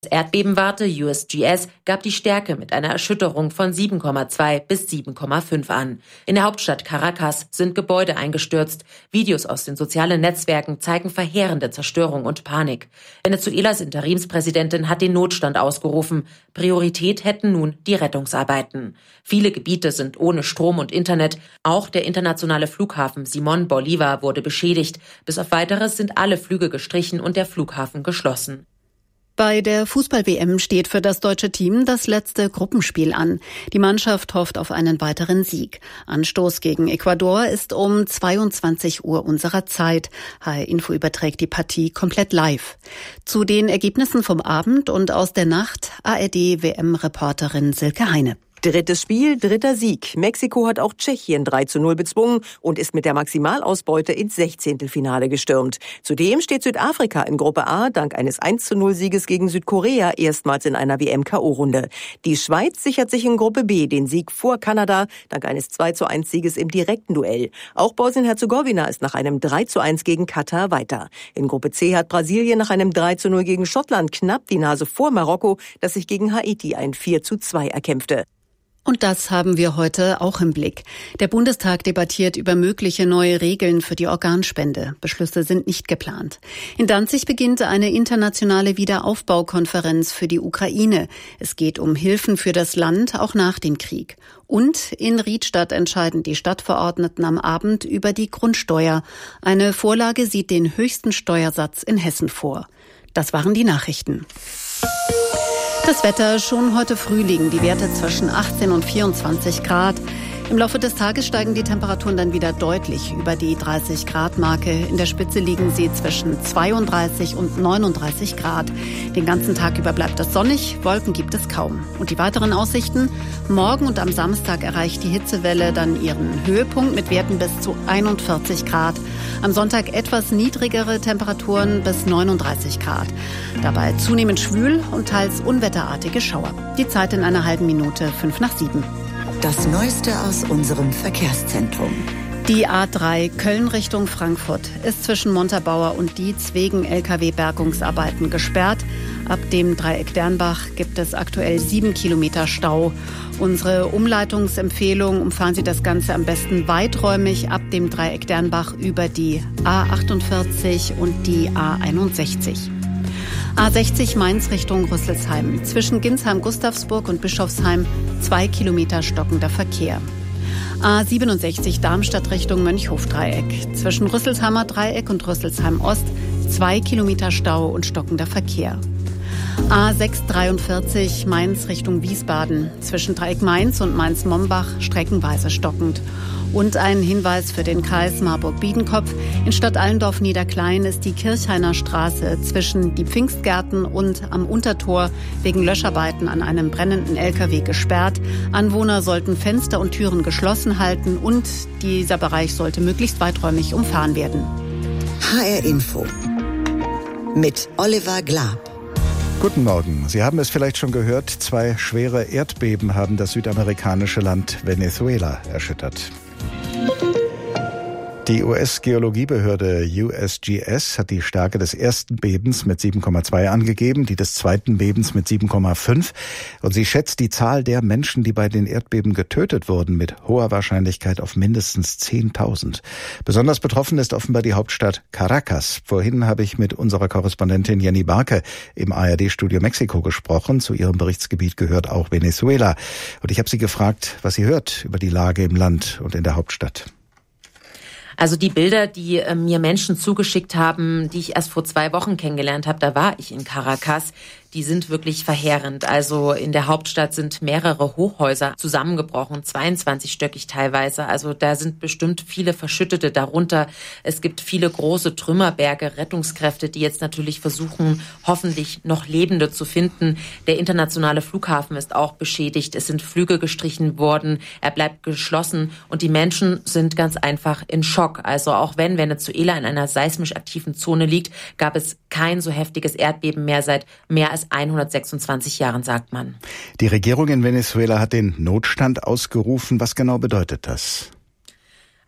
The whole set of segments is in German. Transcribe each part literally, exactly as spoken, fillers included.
Erdbebenwarte U S G S gab die Stärke mit einer Erschütterung von sieben Komma zwei bis sieben Komma fünf an. In der Hauptstadt Caracas sind Gebäude eingestürzt. Videos aus den sozialen Netzwerken zeigen verheerende Zerstörung und Panik. Venezuelas Interimspräsidentin hat den Notstand ausgerufen. Priorität hätten nun die Rettungsarbeiten. Viele Gebiete sind ohne Strom und Internet. Auch der internationale Flughafen Simón Bolívar wurde beschädigt. Bis auf Weiteres sind alle Flüge gestrichen und der Flughafen geschlossen. Bei der Fußball-W M steht für das deutsche Team das letzte Gruppenspiel an. Die Mannschaft hofft auf einen weiteren Sieg. Anstoß gegen Ecuador ist um zweiundzwanzig Uhr unserer Zeit. H R Info überträgt die Partie komplett live. Zu den Ergebnissen vom Abend und aus der Nacht A R D-W M-Reporterin Silke Heine. Drittes Spiel, dritter Sieg. Mexiko hat auch Tschechien drei zu null bezwungen und ist mit der Maximalausbeute ins Sechzehntelfinale gestürmt. Zudem steht Südafrika in Gruppe A dank eines eins zu null Sieges gegen Südkorea erstmals in einer W M-K O-Runde. Die Schweiz sichert sich in Gruppe B den Sieg vor Kanada dank eines zwei zu eins Sieges im direkten Duell. Auch Bosnien-Herzegowina ist nach einem drei zu eins gegen Katar weiter. In Gruppe C hat Brasilien nach einem drei zu null gegen Schottland knapp die Nase vor Marokko, das sich gegen Haiti ein vier zu zwei erkämpfte. Und das haben wir heute auch im Blick. Der Bundestag debattiert über mögliche neue Regeln für die Organspende. Beschlüsse sind nicht geplant. In Danzig beginnt eine internationale Wiederaufbaukonferenz für die Ukraine. Es geht um Hilfen für das Land, auch nach dem Krieg. Und in Riedstadt entscheiden die Stadtverordneten am Abend über die Grundsteuer. Eine Vorlage sieht den höchsten Steuersatz in Hessen vor. Das waren die Nachrichten. Das Wetter, schon heute früh liegen die Werte zwischen achtzehn und vierundzwanzig Grad. Im Laufe des Tages steigen die Temperaturen dann wieder deutlich über die dreißig Grad Marke. In der Spitze liegen sie zwischen zweiunddreißig und neununddreißig Grad. Den ganzen Tag über bleibt es sonnig, Wolken gibt es kaum. Und die weiteren Aussichten? Morgen und am Samstag erreicht die Hitzewelle dann ihren Höhepunkt mit Werten bis zu einundvierzig Grad. Am Sonntag etwas niedrigere Temperaturen bis neununddreißig Grad. Dabei zunehmend schwül und teils unwetterartige Schauer. Die Zeit in einer halben Minute, fünf nach sieben. Das Neueste aus unserem Verkehrszentrum. Die A drei Köln Richtung Frankfurt ist zwischen Montabaur und Dietz wegen L K W-Bergungsarbeiten gesperrt. Ab dem Dreieck Dernbach gibt es aktuell sieben Kilometer Stau. Unsere Umleitungsempfehlung: umfahren Sie das Ganze am besten weiträumig ab dem Dreieck Dernbach über die A achtundvierzig und die A einundsechzig. A sechzig Mainz Richtung Rüsselsheim. Zwischen Ginsheim-Gustavsburg und Bischofsheim zwei Kilometer stockender Verkehr. A siebenundsechzig Darmstadt Richtung Mönchhof-Dreieck. Zwischen Rüsselsheimer Dreieck und Rüsselsheim Ost zwei Kilometer Stau und stockender Verkehr. A sechshundertdreiundvierzig Mainz Richtung Wiesbaden. Zwischen Dreieck Mainz und Mainz-Mombach streckenweise stockend. Und ein Hinweis für den Kreis Marburg-Biedenkopf. In Stadt Allendorf-Niederklein ist die Kirchhainer Straße zwischen die Pfingstgärten und am Untertor wegen Löscharbeiten an einem brennenden L K W gesperrt. Anwohner sollten Fenster und Türen geschlossen halten und dieser Bereich sollte möglichst weiträumig umfahren werden. H R Info mit Oliver Glab. Guten Morgen. Sie haben es vielleicht schon gehört, zwei schwere Erdbeben haben das südamerikanische Land Venezuela erschüttert. Die U S-Geologiebehörde U S G S hat die Stärke des ersten Bebens mit sieben Komma zwei angegeben, die des zweiten Bebens mit sieben Komma fünf. Und sie schätzt die Zahl der Menschen, die bei den Erdbeben getötet wurden, mit hoher Wahrscheinlichkeit auf mindestens zehntausend. Besonders betroffen ist offenbar die Hauptstadt Caracas. Vorhin habe ich mit unserer Korrespondentin Jenny Barke im A R D-Studio Mexiko gesprochen. Zu ihrem Berichtsgebiet gehört auch Venezuela. Und ich habe sie gefragt, was sie hört über die Lage im Land und in der Hauptstadt. Also die Bilder, die äh, mir Menschen zugeschickt haben, die ich erst vor zwei Wochen kennengelernt habe, da war ich in Caracas, die sind wirklich verheerend. Also in der Hauptstadt sind mehrere Hochhäuser zusammengebrochen, zweiundzwanzigstöckig teilweise. Also da sind bestimmt viele Verschüttete darunter. Es gibt viele große Trümmerberge, Rettungskräfte, die jetzt natürlich versuchen, hoffentlich noch Lebende zu finden. Der internationale Flughafen ist auch beschädigt. Es sind Flüge gestrichen worden. Er bleibt geschlossen und die Menschen sind ganz einfach in Schock. Also auch wenn Venezuela in einer seismisch aktiven Zone liegt, gab es kein so heftiges Erdbeben mehr seit mehr als hundertsechsundzwanzig Jahren, sagt man. Die Regierung in Venezuela hat den Notstand ausgerufen. Was genau bedeutet das?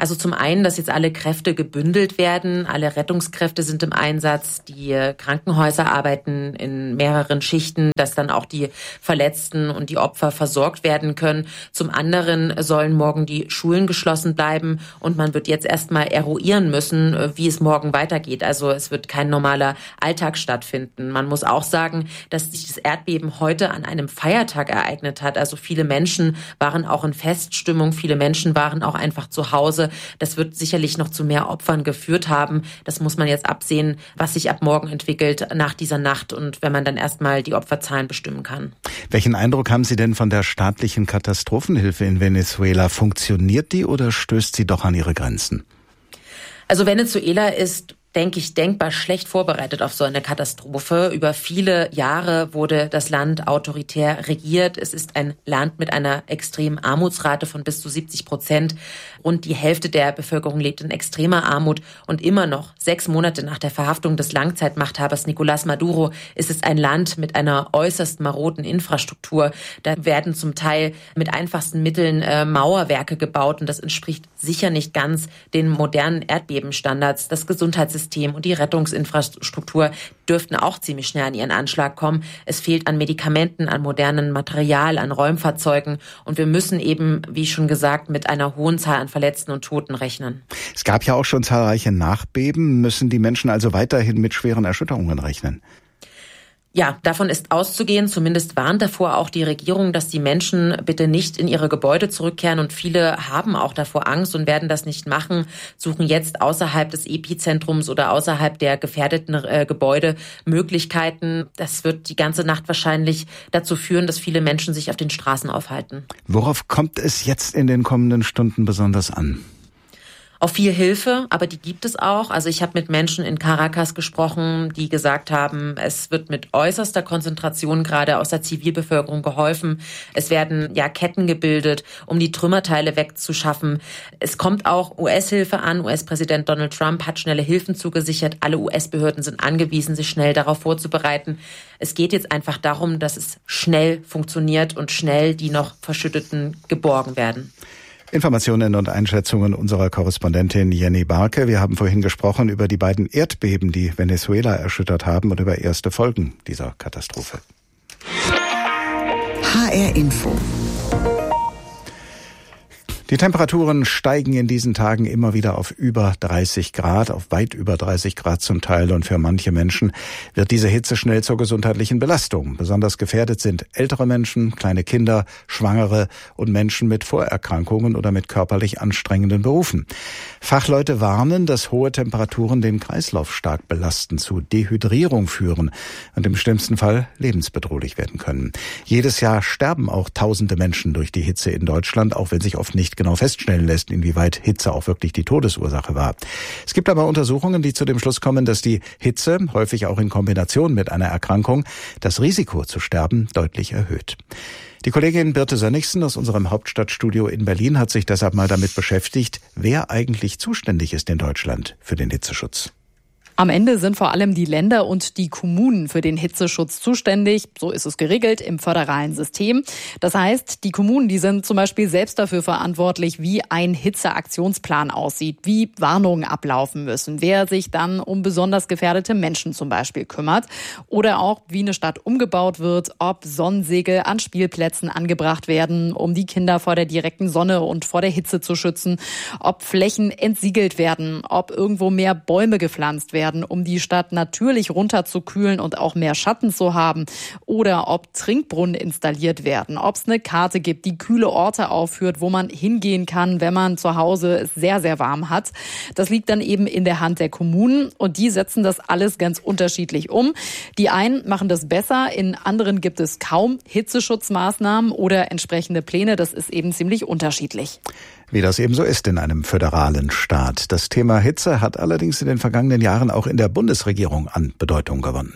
Also zum einen, dass jetzt alle Kräfte gebündelt werden, alle Rettungskräfte sind im Einsatz, die Krankenhäuser arbeiten in mehreren Schichten, dass dann auch die Verletzten und die Opfer versorgt werden können. Zum anderen sollen morgen die Schulen geschlossen bleiben und man wird jetzt erstmal eruieren müssen, wie es morgen weitergeht. Also es wird kein normaler Alltag stattfinden. Man muss auch sagen, dass sich das Erdbeben heute an einem Feiertag ereignet hat. Also viele Menschen waren auch in Feststimmung, viele Menschen waren auch einfach zu Hause. Das wird sicherlich noch zu mehr Opfern geführt haben. Das muss man jetzt absehen, was sich ab morgen entwickelt nach dieser Nacht und wenn man dann erstmal die Opferzahlen bestimmen kann. Welchen Eindruck haben Sie denn von der staatlichen Katastrophenhilfe in Venezuela? Funktioniert die oder stößt sie doch an ihre Grenzen? Also Venezuela ist, denke ich, denkbar schlecht vorbereitet auf so eine Katastrophe. Über viele Jahre wurde das Land autoritär regiert. Es ist ein Land mit einer extremen Armutsrate von bis zu siebzig Prozent. Rund die Hälfte der Bevölkerung lebt in extremer Armut. Und immer noch, sechs Monate nach der Verhaftung des Langzeitmachthabers Nicolás Maduro, ist es ein Land mit einer äußerst maroden Infrastruktur. Da werden zum Teil mit einfachsten Mitteln äh, Mauerwerke gebaut. Und das entspricht sicher nicht ganz den modernen Erdbebenstandards. Das Gesundheitssystem und die Rettungsinfrastruktur dürften auch ziemlich schnell an ihren Anschlag kommen. Es fehlt an Medikamenten, an modernem Material, an Räumfahrzeugen. Und wir müssen eben, wie schon gesagt, mit einer hohen Zahl an Verletzten und Toten rechnen. Es gab ja auch schon zahlreiche Nachbeben. Müssen die Menschen also weiterhin mit schweren Erschütterungen rechnen? Ja, davon ist auszugehen. Zumindest warnt davor auch die Regierung, dass die Menschen bitte nicht in ihre Gebäude zurückkehren. Und viele haben auch davor Angst und werden das nicht machen, suchen jetzt außerhalb des Epizentrums oder außerhalb der gefährdeten äh, Gebäude Möglichkeiten. Das wird die ganze Nacht wahrscheinlich dazu führen, dass viele Menschen sich auf den Straßen aufhalten. Worauf kommt es jetzt in den kommenden Stunden besonders an? Auf viel Hilfe, aber die gibt es auch. Also ich habe mit Menschen in Caracas gesprochen, die gesagt haben, es wird mit äußerster Konzentration gerade aus der Zivilbevölkerung geholfen. Es werden ja Ketten gebildet, um die Trümmerteile wegzuschaffen. Es kommt auch U S-Hilfe an. U S-Präsident Donald Trump hat schnelle Hilfen zugesichert. Alle U S-Behörden sind angewiesen, sich schnell darauf vorzubereiten. Es geht jetzt einfach darum, dass es schnell funktioniert und schnell die noch Verschütteten geborgen werden. Informationen und Einschätzungen unserer Korrespondentin Jenny Barke. Wir haben vorhin gesprochen über die beiden Erdbeben, die Venezuela erschüttert haben und über erste Folgen dieser Katastrophe. H R Info. Die Temperaturen steigen in diesen Tagen immer wieder auf über dreißig Grad, auf weit über dreißig Grad zum Teil. Und für manche Menschen wird diese Hitze schnell zur gesundheitlichen Belastung. Besonders gefährdet sind ältere Menschen, kleine Kinder, Schwangere und Menschen mit Vorerkrankungen oder mit körperlich anstrengenden Berufen. Fachleute warnen, dass hohe Temperaturen den Kreislauf stark belasten, zu Dehydrierung führen und im schlimmsten Fall lebensbedrohlich werden können. Jedes Jahr sterben auch tausende Menschen durch die Hitze in Deutschland, auch wenn sich oft nicht genau feststellen lässt, inwieweit Hitze auch wirklich die Todesursache war. Es gibt aber Untersuchungen, die zu dem Schluss kommen, dass die Hitze, häufig auch in Kombination mit einer Erkrankung, das Risiko zu sterben deutlich erhöht. Die Kollegin Birte Sönnigsen aus unserem Hauptstadtstudio in Berlin hat sich deshalb mal damit beschäftigt, wer eigentlich zuständig ist in Deutschland für den Hitzeschutz. Am Ende sind vor allem die Länder und die Kommunen für den Hitzeschutz zuständig. So ist es geregelt im föderalen System. Das heißt, die Kommunen, die sind zum Beispiel selbst dafür verantwortlich, wie ein Hitzeaktionsplan aussieht, wie Warnungen ablaufen müssen, wer sich dann um besonders gefährdete Menschen zum Beispiel kümmert oder auch, wie eine Stadt umgebaut wird, ob Sonnensegel an Spielplätzen angebracht werden, um die Kinder vor der direkten Sonne und vor der Hitze zu schützen, ob Flächen entsiegelt werden, ob irgendwo mehr Bäume gepflanzt werden, um die Stadt natürlich runterzukühlen und auch mehr Schatten zu haben, oder ob Trinkbrunnen installiert werden, ob es eine Karte gibt, die kühle Orte aufführt, wo man hingehen kann, wenn man zu Hause es sehr, sehr warm hat. Das liegt dann eben in der Hand der Kommunen und die setzen das alles ganz unterschiedlich um. Die einen machen das besser, in anderen gibt es kaum Hitzeschutzmaßnahmen oder entsprechende Pläne. Das ist eben ziemlich unterschiedlich. Wie das eben so ist in einem föderalen Staat. Das Thema Hitze hat allerdings in den vergangenen Jahren auch in der Bundesregierung an Bedeutung gewonnen.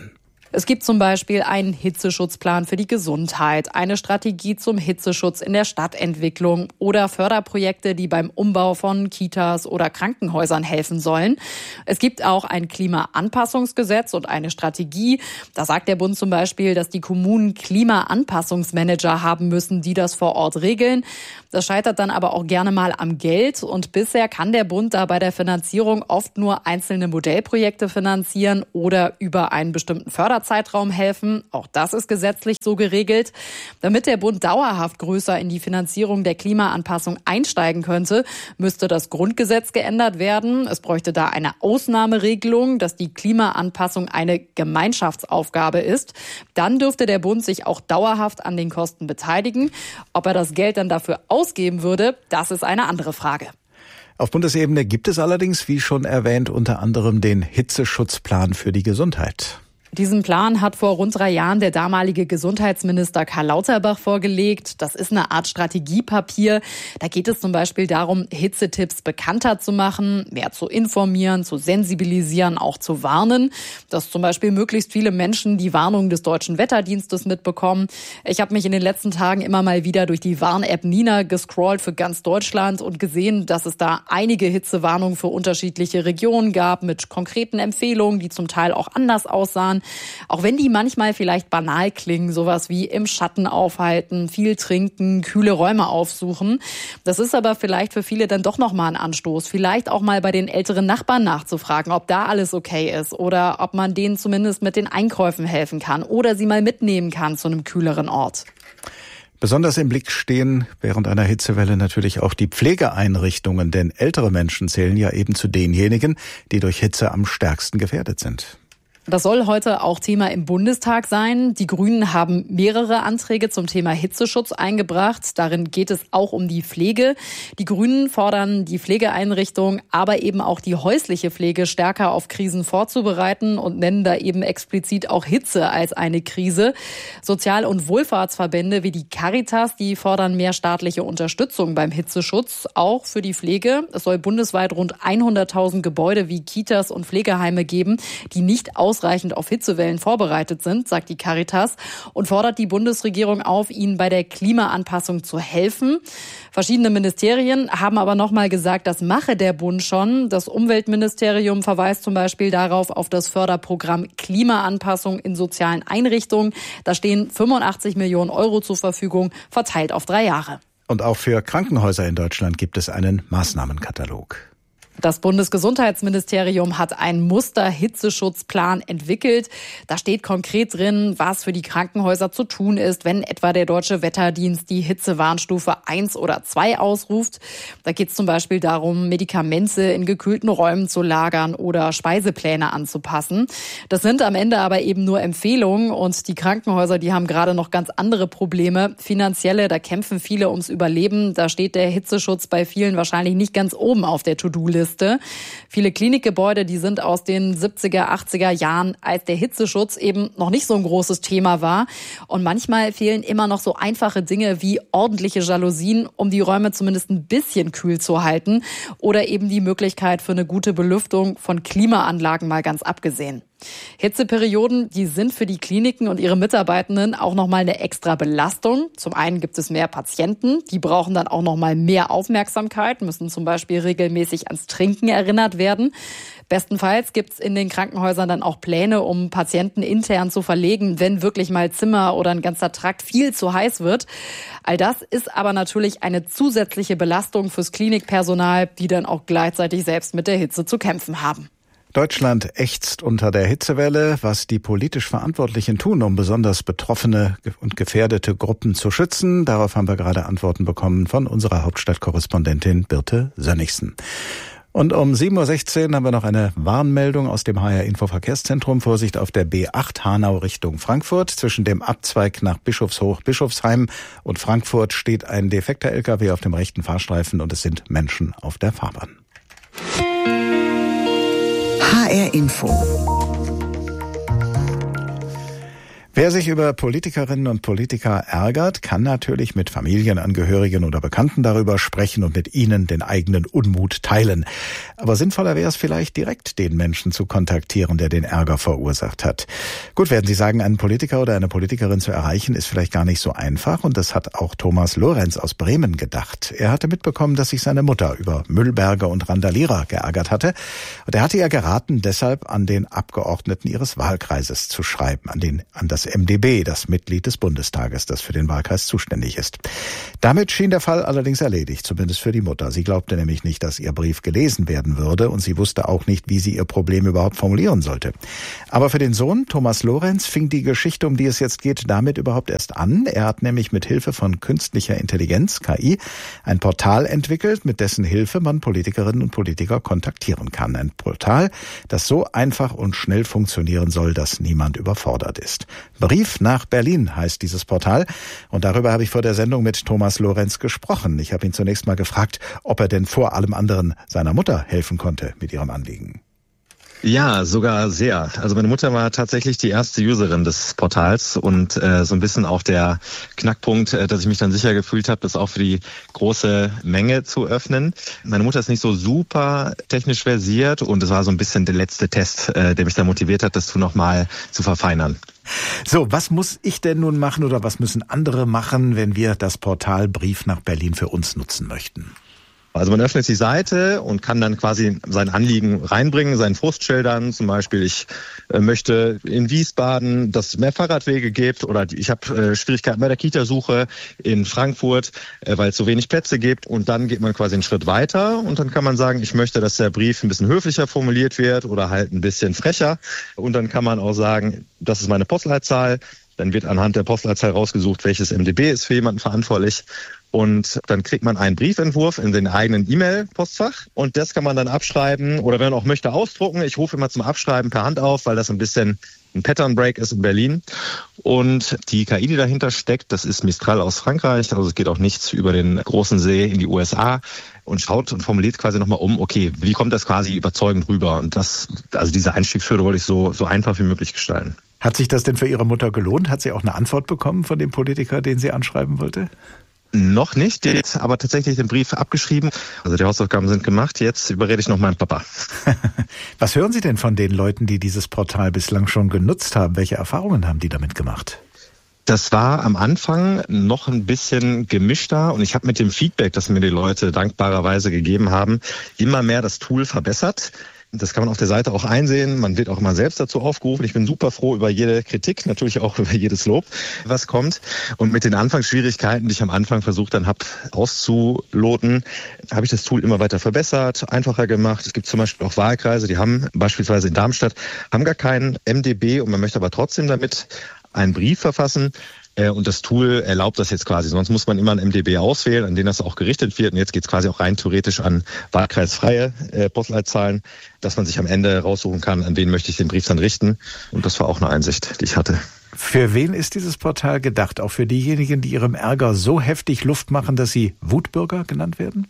Es gibt zum Beispiel einen Hitzeschutzplan für die Gesundheit, eine Strategie zum Hitzeschutz in der Stadtentwicklung oder Förderprojekte, die beim Umbau von Kitas oder Krankenhäusern helfen sollen. Es gibt auch ein Klimaanpassungsgesetz und eine Strategie. Da sagt der Bund zum Beispiel, dass die Kommunen Klimaanpassungsmanager haben müssen, die das vor Ort regeln. Das scheitert dann aber auch gerne mal am Geld. Und bisher kann der Bund da bei der Finanzierung oft nur einzelne Modellprojekte finanzieren oder über einen bestimmten Förderzeitraum helfen. Auch das ist gesetzlich so geregelt. Damit der Bund dauerhaft größer in die Finanzierung der Klimaanpassung einsteigen könnte, müsste das Grundgesetz geändert werden. Es bräuchte da eine Ausnahmeregelung, dass die Klimaanpassung eine Gemeinschaftsaufgabe ist. Dann dürfte der Bund sich auch dauerhaft an den Kosten beteiligen. Ob er das Geld dann dafür ausgeben würde, das ist eine andere Frage. Auf Bundesebene gibt es allerdings, wie schon erwähnt, unter anderem den Hitzeschutzplan für die Gesundheit. Diesen Plan hat vor rund drei Jahren der damalige Gesundheitsminister Karl Lauterbach vorgelegt. Das ist eine Art Strategiepapier. Da geht es zum Beispiel darum, Hitzetipps bekannter zu machen, mehr zu informieren, zu sensibilisieren, auch zu warnen. Dass zum Beispiel möglichst viele Menschen die Warnung des Deutschen Wetterdienstes mitbekommen. Ich habe mich in den letzten Tagen immer mal wieder durch die Warn-App Nina gescrollt für ganz Deutschland und gesehen, dass es da einige Hitzewarnungen für unterschiedliche Regionen gab mit konkreten Empfehlungen, die zum Teil auch anders aussahen. Auch wenn die manchmal vielleicht banal klingen, sowas wie im Schatten aufhalten, viel trinken, kühle Räume aufsuchen. Das ist aber vielleicht für viele dann doch nochmal ein Anstoß. Vielleicht auch mal bei den älteren Nachbarn nachzufragen, ob da alles okay ist oder ob man denen zumindest mit den Einkäufen helfen kann oder sie mal mitnehmen kann zu einem kühleren Ort. Besonders im Blick stehen während einer Hitzewelle natürlich auch die Pflegeeinrichtungen, denn ältere Menschen zählen ja eben zu denjenigen, die durch Hitze am stärksten gefährdet sind. Das soll heute auch Thema im Bundestag sein. Die Grünen haben mehrere Anträge zum Thema Hitzeschutz eingebracht. Darin geht es auch um die Pflege. Die Grünen fordern, die Pflegeeinrichtung, aber eben auch die häusliche Pflege stärker auf Krisen vorzubereiten und nennen da eben explizit auch Hitze als eine Krise. Sozial- und Wohlfahrtsverbände wie die Caritas, die fordern mehr staatliche Unterstützung beim Hitzeschutz, auch für die Pflege. Es soll bundesweit rund hunderttausend Gebäude wie Kitas und Pflegeheime geben, die nicht aus ausreichend auf Hitzewellen vorbereitet sind, sagt die Caritas, und fordert die Bundesregierung auf, ihnen bei der Klimaanpassung zu helfen. Verschiedene Ministerien haben aber nochmal gesagt, das mache der Bund schon. Das Umweltministerium verweist zum Beispiel darauf auf das Förderprogramm Klimaanpassung in sozialen Einrichtungen. Da stehen fünfundachtzig Millionen Euro zur Verfügung, verteilt auf drei Jahre. Und auch für Krankenhäuser in Deutschland gibt es einen Maßnahmenkatalog. Das Bundesgesundheitsministerium hat einen Muster-Hitzeschutzplan entwickelt. Da steht konkret drin, was für die Krankenhäuser zu tun ist, wenn etwa der Deutsche Wetterdienst die Hitzewarnstufe eins oder zwei ausruft. Da geht es zum Beispiel darum, Medikamente in gekühlten Räumen zu lagern oder Speisepläne anzupassen. Das sind am Ende aber eben nur Empfehlungen und die Krankenhäuser, die haben gerade noch ganz andere Probleme. Finanzielle, da kämpfen viele ums Überleben. Da steht der Hitzeschutz bei vielen wahrscheinlich nicht ganz oben auf der To-Do-Liste. Viele Klinikgebäude, die sind aus den siebziger, achtziger Jahren, als der Hitzeschutz eben noch nicht so ein großes Thema war. Und manchmal fehlen immer noch so einfache Dinge wie ordentliche Jalousien, um die Räume zumindest ein bisschen kühl zu halten. Oder eben die Möglichkeit für eine gute Belüftung, von Klimaanlagen mal ganz abgesehen. Hitzeperioden, die sind für die Kliniken und ihre Mitarbeitenden auch nochmal eine extra Belastung. Zum einen gibt es mehr Patienten, die brauchen dann auch nochmal mehr Aufmerksamkeit, müssen zum Beispiel regelmäßig ans Trinken erinnert werden. Bestenfalls gibt es in den Krankenhäusern dann auch Pläne, um Patienten intern zu verlegen, wenn wirklich mal Zimmer oder ein ganzer Trakt viel zu heiß wird. All das ist aber natürlich eine zusätzliche Belastung fürs Klinikpersonal, die dann auch gleichzeitig selbst mit der Hitze zu kämpfen haben. Deutschland ächzt unter der Hitzewelle. Was die politisch Verantwortlichen tun, um besonders betroffene und gefährdete Gruppen zu schützen, darauf haben wir gerade Antworten bekommen von unserer Hauptstadtkorrespondentin Birte Sönnigsen. Und um sieben Uhr sechzehn haben wir noch eine Warnmeldung aus dem H R-Info-Verkehrszentrum. Vorsicht auf der B acht Hanau Richtung Frankfurt. Zwischen dem Abzweig nach Bischofshoch, Bischofsheim und Frankfurt steht ein defekter L K W auf dem rechten Fahrstreifen und es sind Menschen auf der Fahrbahn. H R Info. Wer sich über Politikerinnen und Politiker ärgert, kann natürlich mit Familienangehörigen oder Bekannten darüber sprechen und mit ihnen den eigenen Unmut teilen. Aber sinnvoller wäre es vielleicht, direkt den Menschen zu kontaktieren, der den Ärger verursacht hat. Gut, werden Sie sagen, einen Politiker oder eine Politikerin zu erreichen, ist vielleicht gar nicht so einfach. Und das hat auch Thomas Lorenz aus Bremen gedacht. Er hatte mitbekommen, dass sich seine Mutter über Müllberge und Randalierer geärgert hatte. Und er hatte ihr geraten, deshalb an den Abgeordneten ihres Wahlkreises zu schreiben, an den, an das M D B, das Mitglied des Bundestages, das für den Wahlkreis zuständig ist. Damit schien der Fall allerdings erledigt, zumindest für die Mutter. Sie glaubte nämlich nicht, dass ihr Brief gelesen werden würde und sie wusste auch nicht, wie sie ihr Problem überhaupt formulieren sollte. Aber für den Sohn, Thomas Lorenz, fing die Geschichte, um die es jetzt geht, damit überhaupt erst an. Er hat nämlich mit Hilfe von künstlicher Intelligenz, K I, ein Portal entwickelt, mit dessen Hilfe man Politikerinnen und Politiker kontaktieren kann. Ein Portal, das so einfach und schnell funktionieren soll, dass niemand überfordert ist. Brief nach Berlin heißt dieses Portal und darüber habe ich vor der Sendung mit Thomas Lorenz gesprochen. Ich habe ihn zunächst mal gefragt, ob er denn vor allem anderen seiner Mutter helfen konnte mit ihrem Anliegen. Ja, sogar sehr. Also meine Mutter war tatsächlich die erste Userin des Portals und äh, so ein bisschen auch der Knackpunkt, äh, dass ich mich dann sicher gefühlt habe, das auch für die große Menge zu öffnen. Meine Mutter ist nicht so super technisch versiert und es war so ein bisschen der letzte Test, äh, der mich dann motiviert hat, das nochmal zu verfeinern. So, was muss ich denn nun machen oder was müssen andere machen, wenn wir das Portal Brief nach Berlin für uns nutzen möchten? Also man öffnet die Seite und kann dann quasi sein Anliegen reinbringen, seinen Frust schildern. Zum Beispiel, ich äh, möchte in Wiesbaden, dass es mehr Fahrradwege gibt oder ich habe äh, Schwierigkeiten bei der Kitasuche in Frankfurt, äh, weil es so wenig Plätze gibt. Und dann geht man quasi einen Schritt weiter und dann kann man sagen, ich möchte, dass der Brief ein bisschen höflicher formuliert wird oder halt ein bisschen frecher. Und dann kann man auch sagen, das ist meine Postleitzahl. Dann wird anhand der Postleitzahl rausgesucht, welches M D B ist für jemanden verantwortlich. Und dann kriegt man einen Briefentwurf in den eigenen E-Mail-Postfach und das kann man dann abschreiben oder wenn man auch möchte ausdrucken. Ich rufe immer zum Abschreiben per Hand auf, weil das ein bisschen ein Pattern-Break ist in Berlin. Und die K I, die dahinter steckt, das ist Mistral aus Frankreich. Also es geht auch nichts über den großen See in die U S A und schaut und formuliert quasi nochmal um, okay, wie kommt das quasi überzeugend rüber? Und das, also diese Einstiegshürde wollte ich so, so einfach wie möglich gestalten. Hat sich das denn für Ihre Mutter gelohnt? Hat sie auch eine Antwort bekommen von dem Politiker, den sie anschreiben wollte? Noch nicht, jetzt aber tatsächlich den Brief abgeschrieben. Also die Hausaufgaben sind gemacht, jetzt überrede ich noch meinen Papa. Was hören Sie denn von den Leuten, die dieses Portal bislang schon genutzt haben? Welche Erfahrungen haben die damit gemacht? Das war am Anfang noch ein bisschen gemischter und ich habe mit dem Feedback, das mir die Leute dankbarerweise gegeben haben, immer mehr das Tool verbessert. Das kann man auf der Seite auch einsehen. Man wird auch immer selbst dazu aufgerufen. Ich bin super froh über jede Kritik, natürlich auch über jedes Lob, was kommt. Und mit den Anfangsschwierigkeiten, die ich am Anfang versucht dann habe auszuloten, habe ich das Tool immer weiter verbessert, einfacher gemacht. Es gibt zum Beispiel auch Wahlkreise, die haben beispielsweise in Darmstadt, haben gar keinen M D B und man möchte aber trotzdem damit einen Brief verfassen. Und das Tool erlaubt das jetzt quasi. Sonst muss man immer ein M D B auswählen, an den das auch gerichtet wird. Und jetzt geht es quasi auch rein theoretisch an wahlkreisfreie äh, Postleitzahlen, dass man sich am Ende raussuchen kann, an wen möchte ich den Brief dann richten. Und das war auch eine Einsicht, die ich hatte. Für wen ist dieses Portal gedacht? Auch für diejenigen, die ihrem Ärger so heftig Luft machen, dass sie Wutbürger genannt werden?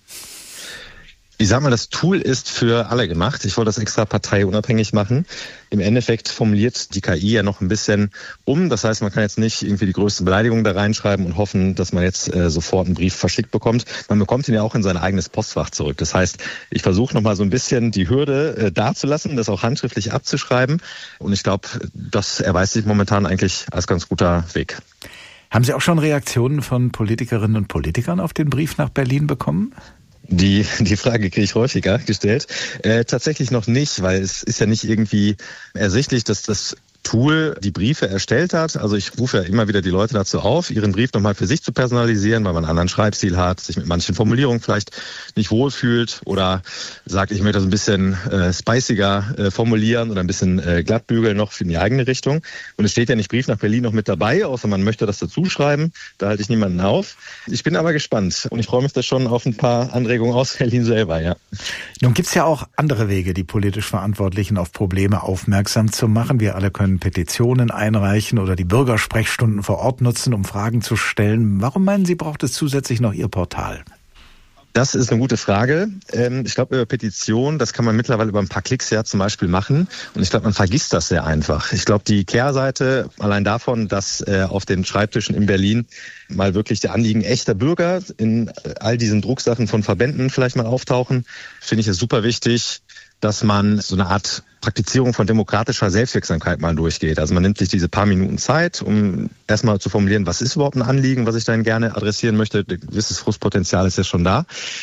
Ich sag mal, das Tool ist für alle gemacht. Ich wollte das extra parteiunabhängig machen. Im Endeffekt formuliert die K I ja noch ein bisschen um. Das heißt, man kann jetzt nicht irgendwie die größten Beleidigungen da reinschreiben und hoffen, dass man jetzt äh, sofort einen Brief verschickt bekommt. Man bekommt ihn ja auch in sein eigenes Postfach zurück. Das heißt, ich versuche noch mal so ein bisschen die Hürde äh, dazulassen, das auch handschriftlich abzuschreiben. Und ich glaube, das erweist sich momentan eigentlich als ganz guter Weg. Haben Sie auch schon Reaktionen von Politikerinnen und Politikern auf den Brief nach Berlin bekommen? Die, die Frage kriege ich häufiger gestellt. Äh, tatsächlich noch nicht, weil es ist ja nicht irgendwie ersichtlich, dass das Tool die Briefe erstellt hat. Also ich rufe ja immer wieder die Leute dazu auf, ihren Brief nochmal für sich zu personalisieren, weil man einen anderen Schreibstil hat, sich mit manchen Formulierungen vielleicht nicht wohlfühlt oder sagt, ich möchte das ein bisschen äh, spiciger äh, formulieren oder ein bisschen äh, glattbügeln noch für die eigene Richtung. Und es steht ja nicht Brief nach Berlin noch mit dabei, außer man möchte das dazu schreiben. Da halte ich niemanden auf. Ich bin aber gespannt und ich freue mich da schon auf ein paar Anregungen aus Berlin selber, ja. Nun gibt's ja auch andere Wege, die politisch Verantwortlichen auf Probleme aufmerksam zu machen. Wir alle können Petitionen einreichen oder die Bürgersprechstunden vor Ort nutzen, um Fragen zu stellen. Warum meinen Sie, braucht es zusätzlich noch Ihr Portal? Das ist eine gute Frage. Ich glaube, über Petition, das kann man mittlerweile über ein paar Klicks ja zum Beispiel machen. Und ich glaube, man vergisst das sehr einfach. Ich glaube, die Kehrseite allein davon, dass auf den Schreibtischen in Berlin mal wirklich die Anliegen echter Bürger in all diesen Drucksachen von Verbänden vielleicht mal auftauchen, finde ich es super wichtig, dass man so eine Art Praktizierung von demokratischer Selbstwirksamkeit mal durchgeht. Also man nimmt sich diese paar Minuten Zeit, um erstmal zu formulieren, was ist überhaupt ein Anliegen, was ich dann gerne adressieren möchte. Ein gewisses Frustpotenzial ist ja schon da.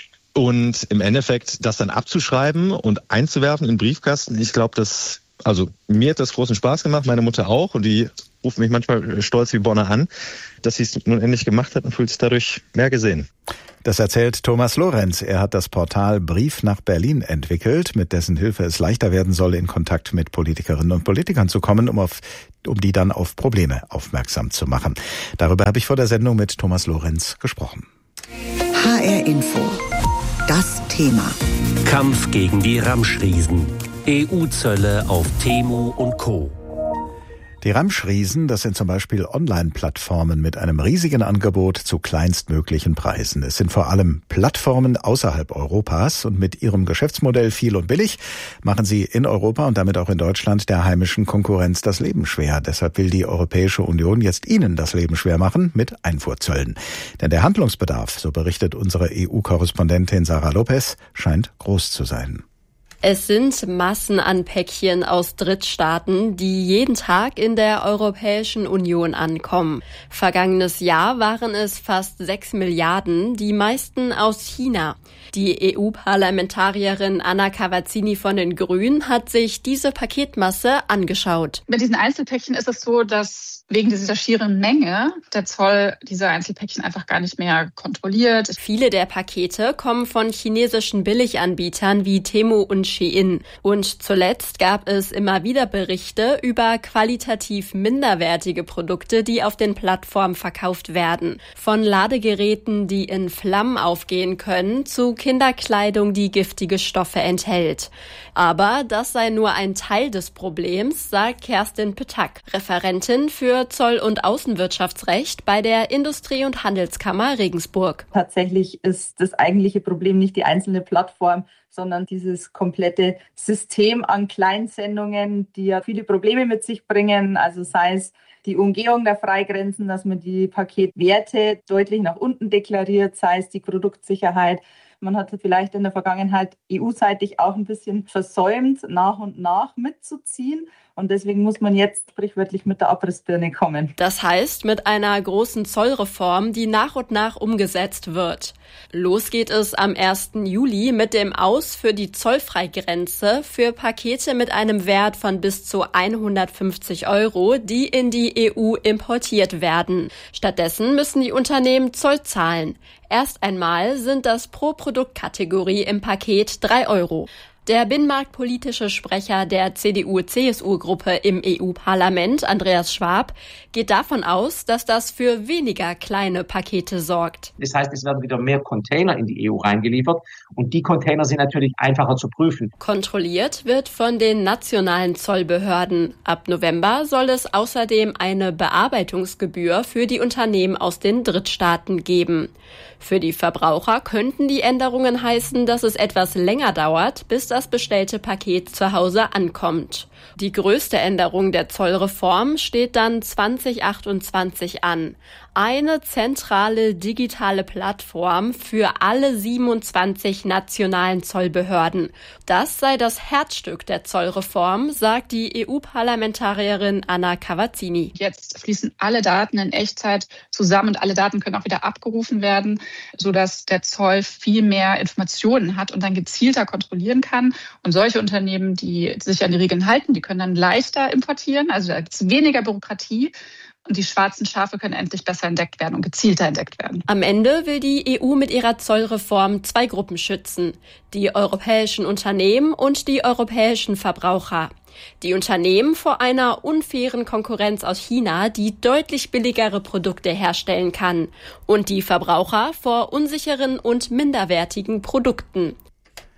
Und im Endeffekt das dann abzuschreiben und einzuwerfen in den Briefkasten, ich glaube, das, also mir hat das großen Spaß gemacht, meine Mutter auch, und die ruft mich manchmal stolz wie Bonner an, dass sie es nun endlich gemacht hat und fühlt sich dadurch mehr gesehen. Das erzählt Thomas Lorenz. Er hat das Portal Brief nach Berlin entwickelt, mit dessen Hilfe es leichter werden soll, in Kontakt mit Politikerinnen und Politikern zu kommen, um auf, um die dann auf Probleme aufmerksam zu machen. Darüber habe ich vor der Sendung mit Thomas Lorenz gesprochen. H R Info. Das Thema. Kampf gegen die Ramschriesen. E U-Zölle auf Temu und Co. Die Ramschriesen, das sind zum Beispiel Online-Plattformen mit einem riesigen Angebot zu kleinstmöglichen Preisen. Es sind vor allem Plattformen außerhalb Europas, und mit ihrem Geschäftsmodell viel und billig machen sie in Europa und damit auch in Deutschland der heimischen Konkurrenz das Leben schwer. Deshalb will die Europäische Union jetzt ihnen das Leben schwer machen mit Einfuhrzöllen. Denn der Handlungsbedarf, so berichtet unsere E U-Korrespondentin Sarah Lopez, scheint groß zu sein. Es sind Massen an Päckchen aus Drittstaaten, die jeden Tag in der Europäischen Union ankommen. Vergangenes Jahr waren es fast sechs Milliarden, die meisten aus China. Die E U-Parlamentarierin Anna Cavazzini von den Grünen hat sich diese Paketmasse angeschaut. Bei diesen Einzelpäckchen ist es so, dass wegen dieser schieren Menge der Zoll diese Einzelpäckchen einfach gar nicht mehr kontrolliert. Viele der Pakete kommen von chinesischen Billiganbietern wie Temu und Shein. Und zuletzt gab es immer wieder Berichte über qualitativ minderwertige Produkte, die auf den Plattformen verkauft werden. Von Ladegeräten, die in Flammen aufgehen können, zu Kinderkleidung, die giftige Stoffe enthält. Aber das sei nur ein Teil des Problems, sagt Kerstin Petak, Referentin für Zoll- und Außenwirtschaftsrecht bei der Industrie- und Handelskammer Regensburg. Tatsächlich ist das eigentliche Problem nicht die einzelne Plattform, sondern dieses komplette System an Kleinsendungen, die ja viele Probleme mit sich bringen. Also sei es die Umgehung der Freigrenzen, dass man die Paketwerte deutlich nach unten deklariert, sei es die Produktsicherheit. Man hat vielleicht in der Vergangenheit E U-seitig auch ein bisschen versäumt, nach und nach mitzuziehen. Und deswegen muss man jetzt sprichwörtlich mit der Abrissbirne kommen. Das heißt, mit einer großen Zollreform, die nach und nach umgesetzt wird. Los geht es am ersten Juli mit dem Aus für die Zollfreigrenze für Pakete mit einem Wert von bis zu hundertfünfzig Euro, die in die E U importiert werden. Stattdessen müssen die Unternehmen Zoll zahlen. Erst einmal sind das pro Produktkategorie im Paket drei Euro. Der binnenmarktpolitische Sprecher der C D U-C S U-Gruppe im E U-Parlament, Andreas Schwab, geht davon aus, dass das für weniger kleine Pakete sorgt. Das heißt, es werden wieder mehr Container in die E U reingeliefert und die Container sind natürlich einfacher zu prüfen. Kontrolliert wird von den nationalen Zollbehörden. Ab November soll es außerdem eine Bearbeitungsgebühr für die Unternehmen aus den Drittstaaten geben. Für die Verbraucher könnten die Änderungen heißen, dass es etwas länger dauert, bis das bestellte Paket zu Hause ankommt. Die größte Änderung der Zollreform steht dann zwanzig achtundzwanzig an. Eine zentrale digitale Plattform für alle siebenundzwanzig nationalen Zollbehörden. Das sei das Herzstück der Zollreform, sagt die E U-Parlamentarierin Anna Cavazzini. Jetzt fließen alle Daten in Echtzeit zusammen und alle Daten können auch wieder abgerufen werden, sodass der Zoll viel mehr Informationen hat und dann gezielter kontrollieren kann. Und solche Unternehmen, die sich an die Regeln halten, die können dann leichter importieren. Also da gibt es weniger Bürokratie. Und die schwarzen Schafe können endlich besser entdeckt werden und gezielter entdeckt werden. Am Ende will die E U mit ihrer Zollreform zwei Gruppen schützen. Die europäischen Unternehmen und die europäischen Verbraucher. Die Unternehmen vor einer unfairen Konkurrenz aus China, die deutlich billigere Produkte herstellen kann. Und die Verbraucher vor unsicheren und minderwertigen Produkten.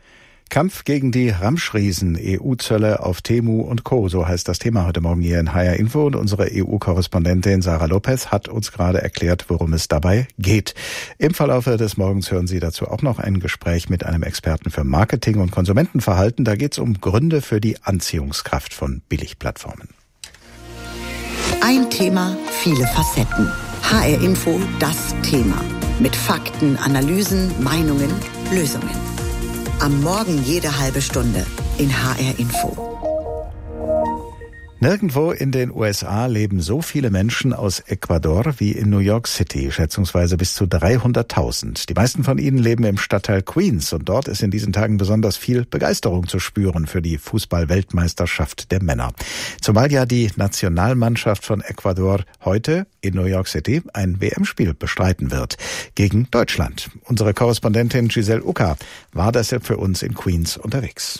Kampf gegen die Ramschriesen, E U-Zölle auf Temu und Co. So heißt das Thema heute Morgen hier in H R Info. Und unsere E U-Korrespondentin Sarah Lopez hat uns gerade erklärt, worum es dabei geht. Im Verlaufe des Morgens hören Sie dazu auch noch ein Gespräch mit einem Experten für Marketing und Konsumentenverhalten. Da geht es um Gründe für die Anziehungskraft von Billigplattformen. Ein Thema, viele Facetten. H R Info, das Thema. Mit Fakten, Analysen, Meinungen, Lösungen. Am Morgen jede halbe Stunde in H R Info. Nirgendwo in den U S A leben so viele Menschen aus Ecuador wie in New York City, schätzungsweise bis zu dreihunderttausend. Die meisten von ihnen leben im Stadtteil Queens und dort ist in diesen Tagen besonders viel Begeisterung zu spüren für die Fußball-Weltmeisterschaft der Männer. Zumal ja die Nationalmannschaft von Ecuador heute in New York City ein W M-Spiel bestreiten wird gegen Deutschland. Unsere Korrespondentin Giselle Uca war deshalb für uns in Queens unterwegs.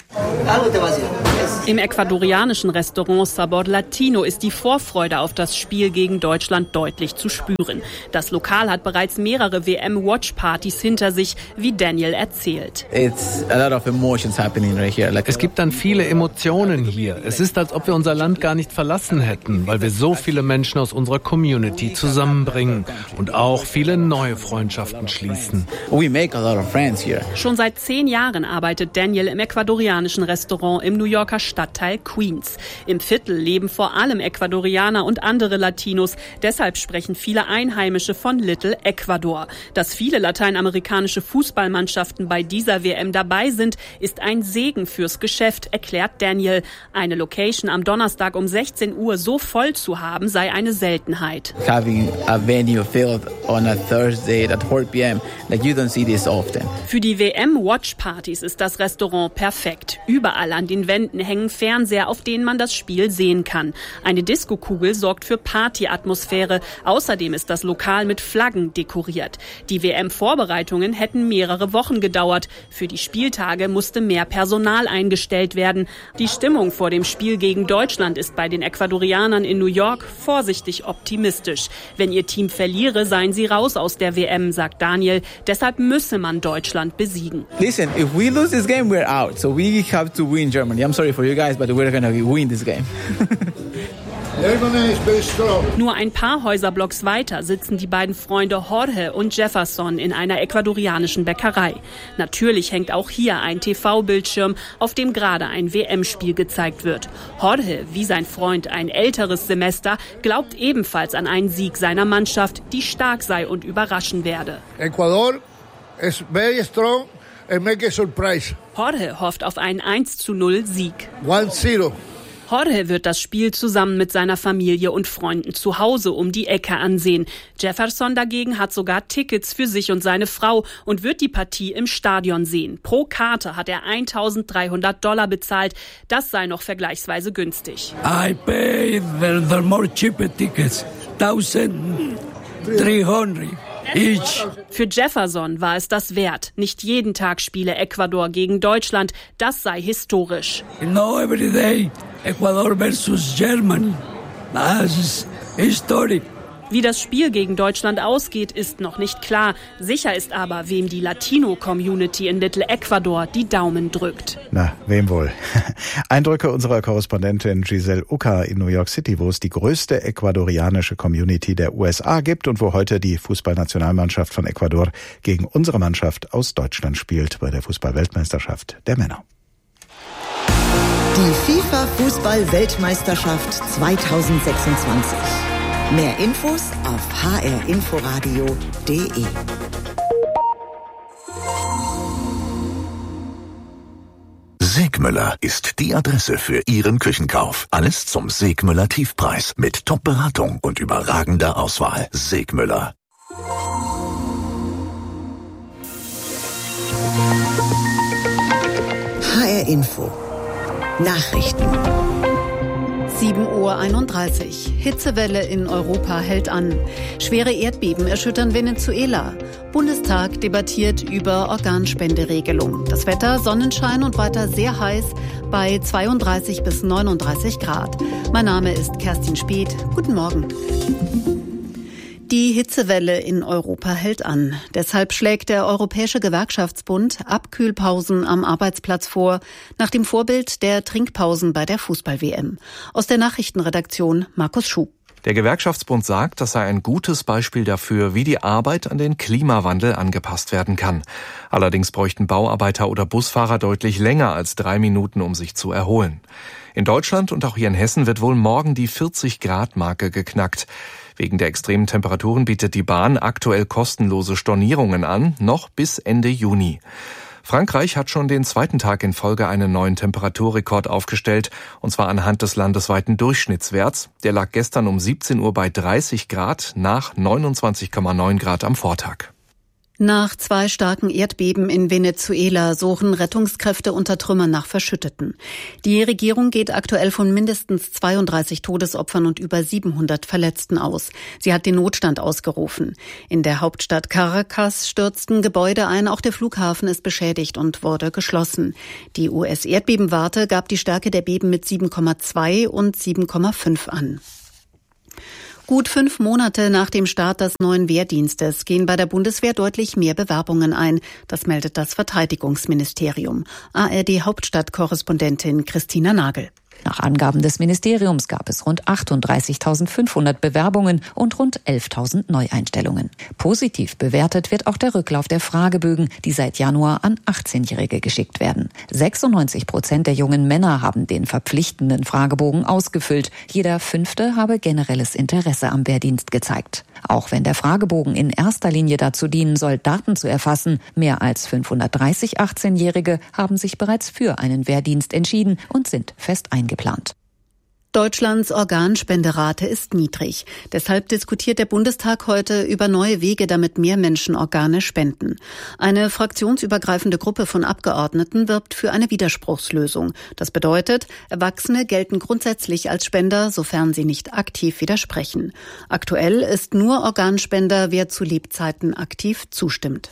Im ecuadorianischen Restaurant Sabor Latino ist die Vorfreude auf das Spiel gegen Deutschland deutlich zu spüren. Das Lokal hat bereits mehrere W M-Watch-Partys hinter sich, wie Daniel erzählt. Es gibt dann viele Emotionen hier. Es ist, als ob wir unser Land gar nicht verlassen hätten, weil wir so viele Menschen aus unserer Community zusammenbringen und auch viele neue Freundschaften schließen. Schon seit zehn Jahren arbeitet Daniel im ecuadorianischen Restaurant im New Yorker Stadtteil Queens. Im Viertel leben vor allem Ecuadorianer und andere Latinos. Deshalb sprechen viele Einheimische von Little Ecuador. Dass viele lateinamerikanische Fußballmannschaften bei dieser W M dabei sind, ist ein Segen fürs Geschäft, erklärt Daniel. Eine Location am Donnerstag um sechzehn Uhr so voll zu haben, sei eine Seltenheit. Having a venue filled on a Thursday at four p m, like you don't see this often. Für die W M-Watch-Partys ist das Restaurant perfekt. Überall an den Wänden hängen Fernseher, auf denen man das Spiel sehen kann. Eine Diskokugel sorgt für Partyatmosphäre. Außerdem ist das Lokal mit Flaggen dekoriert. Die W M-Vorbereitungen hätten mehrere Wochen gedauert. Für die Spieltage musste mehr Personal eingestellt werden. Die Stimmung vor dem Spiel gegen Deutschland ist bei den Ecuadorianern in New York vorsichtig optimistisch. Wenn ihr Team verliere, seien sie raus aus der W M, sagt Daniel. Deshalb müsse man Deutschland besiegen. Listen, if we lose this game, we're out. So we have to win Germany. I'm sorry for you guys, but we're gonna win this game. Nur ein paar Häuserblocks weiter sitzen die beiden Freunde Jorge und Jefferson in einer ecuadorianischen Bäckerei. Natürlich hängt auch hier ein T V-Bildschirm, auf dem gerade ein W M-Spiel gezeigt wird. Jorge, wie sein Freund ein älteres Semester, glaubt ebenfalls an einen Sieg seiner Mannschaft, die stark sei und überraschen werde. Ecuador is very strong. Make a surprise. Jorge hofft auf einen eins zu null Sieg. one zero. Jorge wird das Spiel zusammen mit seiner Familie und Freunden zu Hause um die Ecke ansehen. Jefferson dagegen hat sogar Tickets für sich und seine Frau und wird die Partie im Stadion sehen. Pro Karte hat er eintausenddreihundert Dollar bezahlt. Das sei noch vergleichsweise günstig. I paid the, the more cheaper tickets. one thousand three hundred. Ich. Für Jefferson war es das wert. Nicht jeden Tag spiele Ecuador gegen Deutschland. Das sei historisch. You know, every day Ecuador versus Germany. Das ist historisch. Wie das Spiel gegen Deutschland ausgeht, ist noch nicht klar. Sicher ist aber, wem die Latino-Community in Little Ecuador die Daumen drückt. Na, wem wohl? Eindrücke unserer Korrespondentin Giselle Uca in New York City, wo es die größte ecuadorianische Community der U S A gibt und wo heute die Fußballnationalmannschaft von Ecuador gegen unsere Mannschaft aus Deutschland spielt bei der Fußball-Weltmeisterschaft der Männer. Die FIFA-Fußball-Weltmeisterschaft zweitausendsechsundzwanzig. Mehr Infos auf h r inforadio punkt d e. Segmüller ist die Adresse für Ihren Küchenkauf. Alles zum Segmüller Tiefpreis mit Top-Beratung und überragender Auswahl. Segmüller. H R Info. Nachrichten. sieben Uhr einunddreißig. Hitzewelle in Europa hält an. Schwere Erdbeben erschüttern Venezuela. Bundestag debattiert über Organspenderegelung. Das Wetter, Sonnenschein und weiter sehr heiß bei zweiunddreißig bis neununddreißig Grad. Mein Name ist Kerstin Speth. Guten Morgen. Die Hitzewelle in Europa hält an. Deshalb schlägt der Europäische Gewerkschaftsbund Abkühlpausen am Arbeitsplatz vor, nach dem Vorbild der Trinkpausen bei der Fußball-W M. Aus der Nachrichtenredaktion Markus Schuh. Der Gewerkschaftsbund sagt, das sei ein gutes Beispiel dafür, wie die Arbeit an den Klimawandel angepasst werden kann. Allerdings bräuchten Bauarbeiter oder Busfahrer deutlich länger als drei Minuten, um sich zu erholen. In Deutschland und auch hier in Hessen wird wohl morgen die vierzig-Grad-Marke geknackt. Wegen der extremen Temperaturen bietet die Bahn aktuell kostenlose Stornierungen an, noch bis Ende Juni. Frankreich hat schon den zweiten Tag in Folge einen neuen Temperaturrekord aufgestellt, und zwar anhand des landesweiten Durchschnittswerts. Der lag gestern um siebzehn Uhr bei dreißig Grad, nach neunundzwanzig Komma neun Grad am Vortag. Nach zwei starken Erdbeben in Venezuela suchen Rettungskräfte unter Trümmern nach Verschütteten. Die Regierung geht aktuell von mindestens zweiunddreißig Todesopfern und über siebenhundert Verletzten aus. Sie hat den Notstand ausgerufen. In der Hauptstadt Caracas stürzten Gebäude ein, auch der Flughafen ist beschädigt und wurde geschlossen. Die U S-Erdbebenwarte gab die Stärke der Beben mit sieben Komma zwei und sieben Komma fünf an. Gut fünf Monate nach dem Start des neuen Wehrdienstes gehen bei der Bundeswehr deutlich mehr Bewerbungen ein. Das meldet das Verteidigungsministerium. A R D-Hauptstadtkorrespondentin Christina Nagel. Nach Angaben des Ministeriums gab es rund achtunddreißigtausendfünfhundert Bewerbungen und rund elftausend Neueinstellungen. Positiv bewertet wird auch der Rücklauf der Fragebögen, die seit Januar an achtzehnjährige geschickt werden. sechsundneunzig Prozent der jungen Männer haben den verpflichtenden Fragebogen ausgefüllt. Jeder Fünfte habe generelles Interesse am Wehrdienst gezeigt. Auch wenn der Fragebogen in erster Linie dazu dienen soll, Daten zu erfassen, mehr als fünfhundertdreißig achtzehnjährige haben sich bereits für einen Wehrdienst entschieden und sind fest eingeplant. Deutschlands Organspenderate ist niedrig. Deshalb diskutiert der Bundestag heute über neue Wege, damit mehr Menschen Organe spenden. Eine fraktionsübergreifende Gruppe von Abgeordneten wirbt für eine Widerspruchslösung. Das bedeutet, Erwachsene gelten grundsätzlich als Spender, sofern sie nicht aktiv widersprechen. Aktuell ist nur Organspender, wer zu Lebzeiten aktiv zustimmt.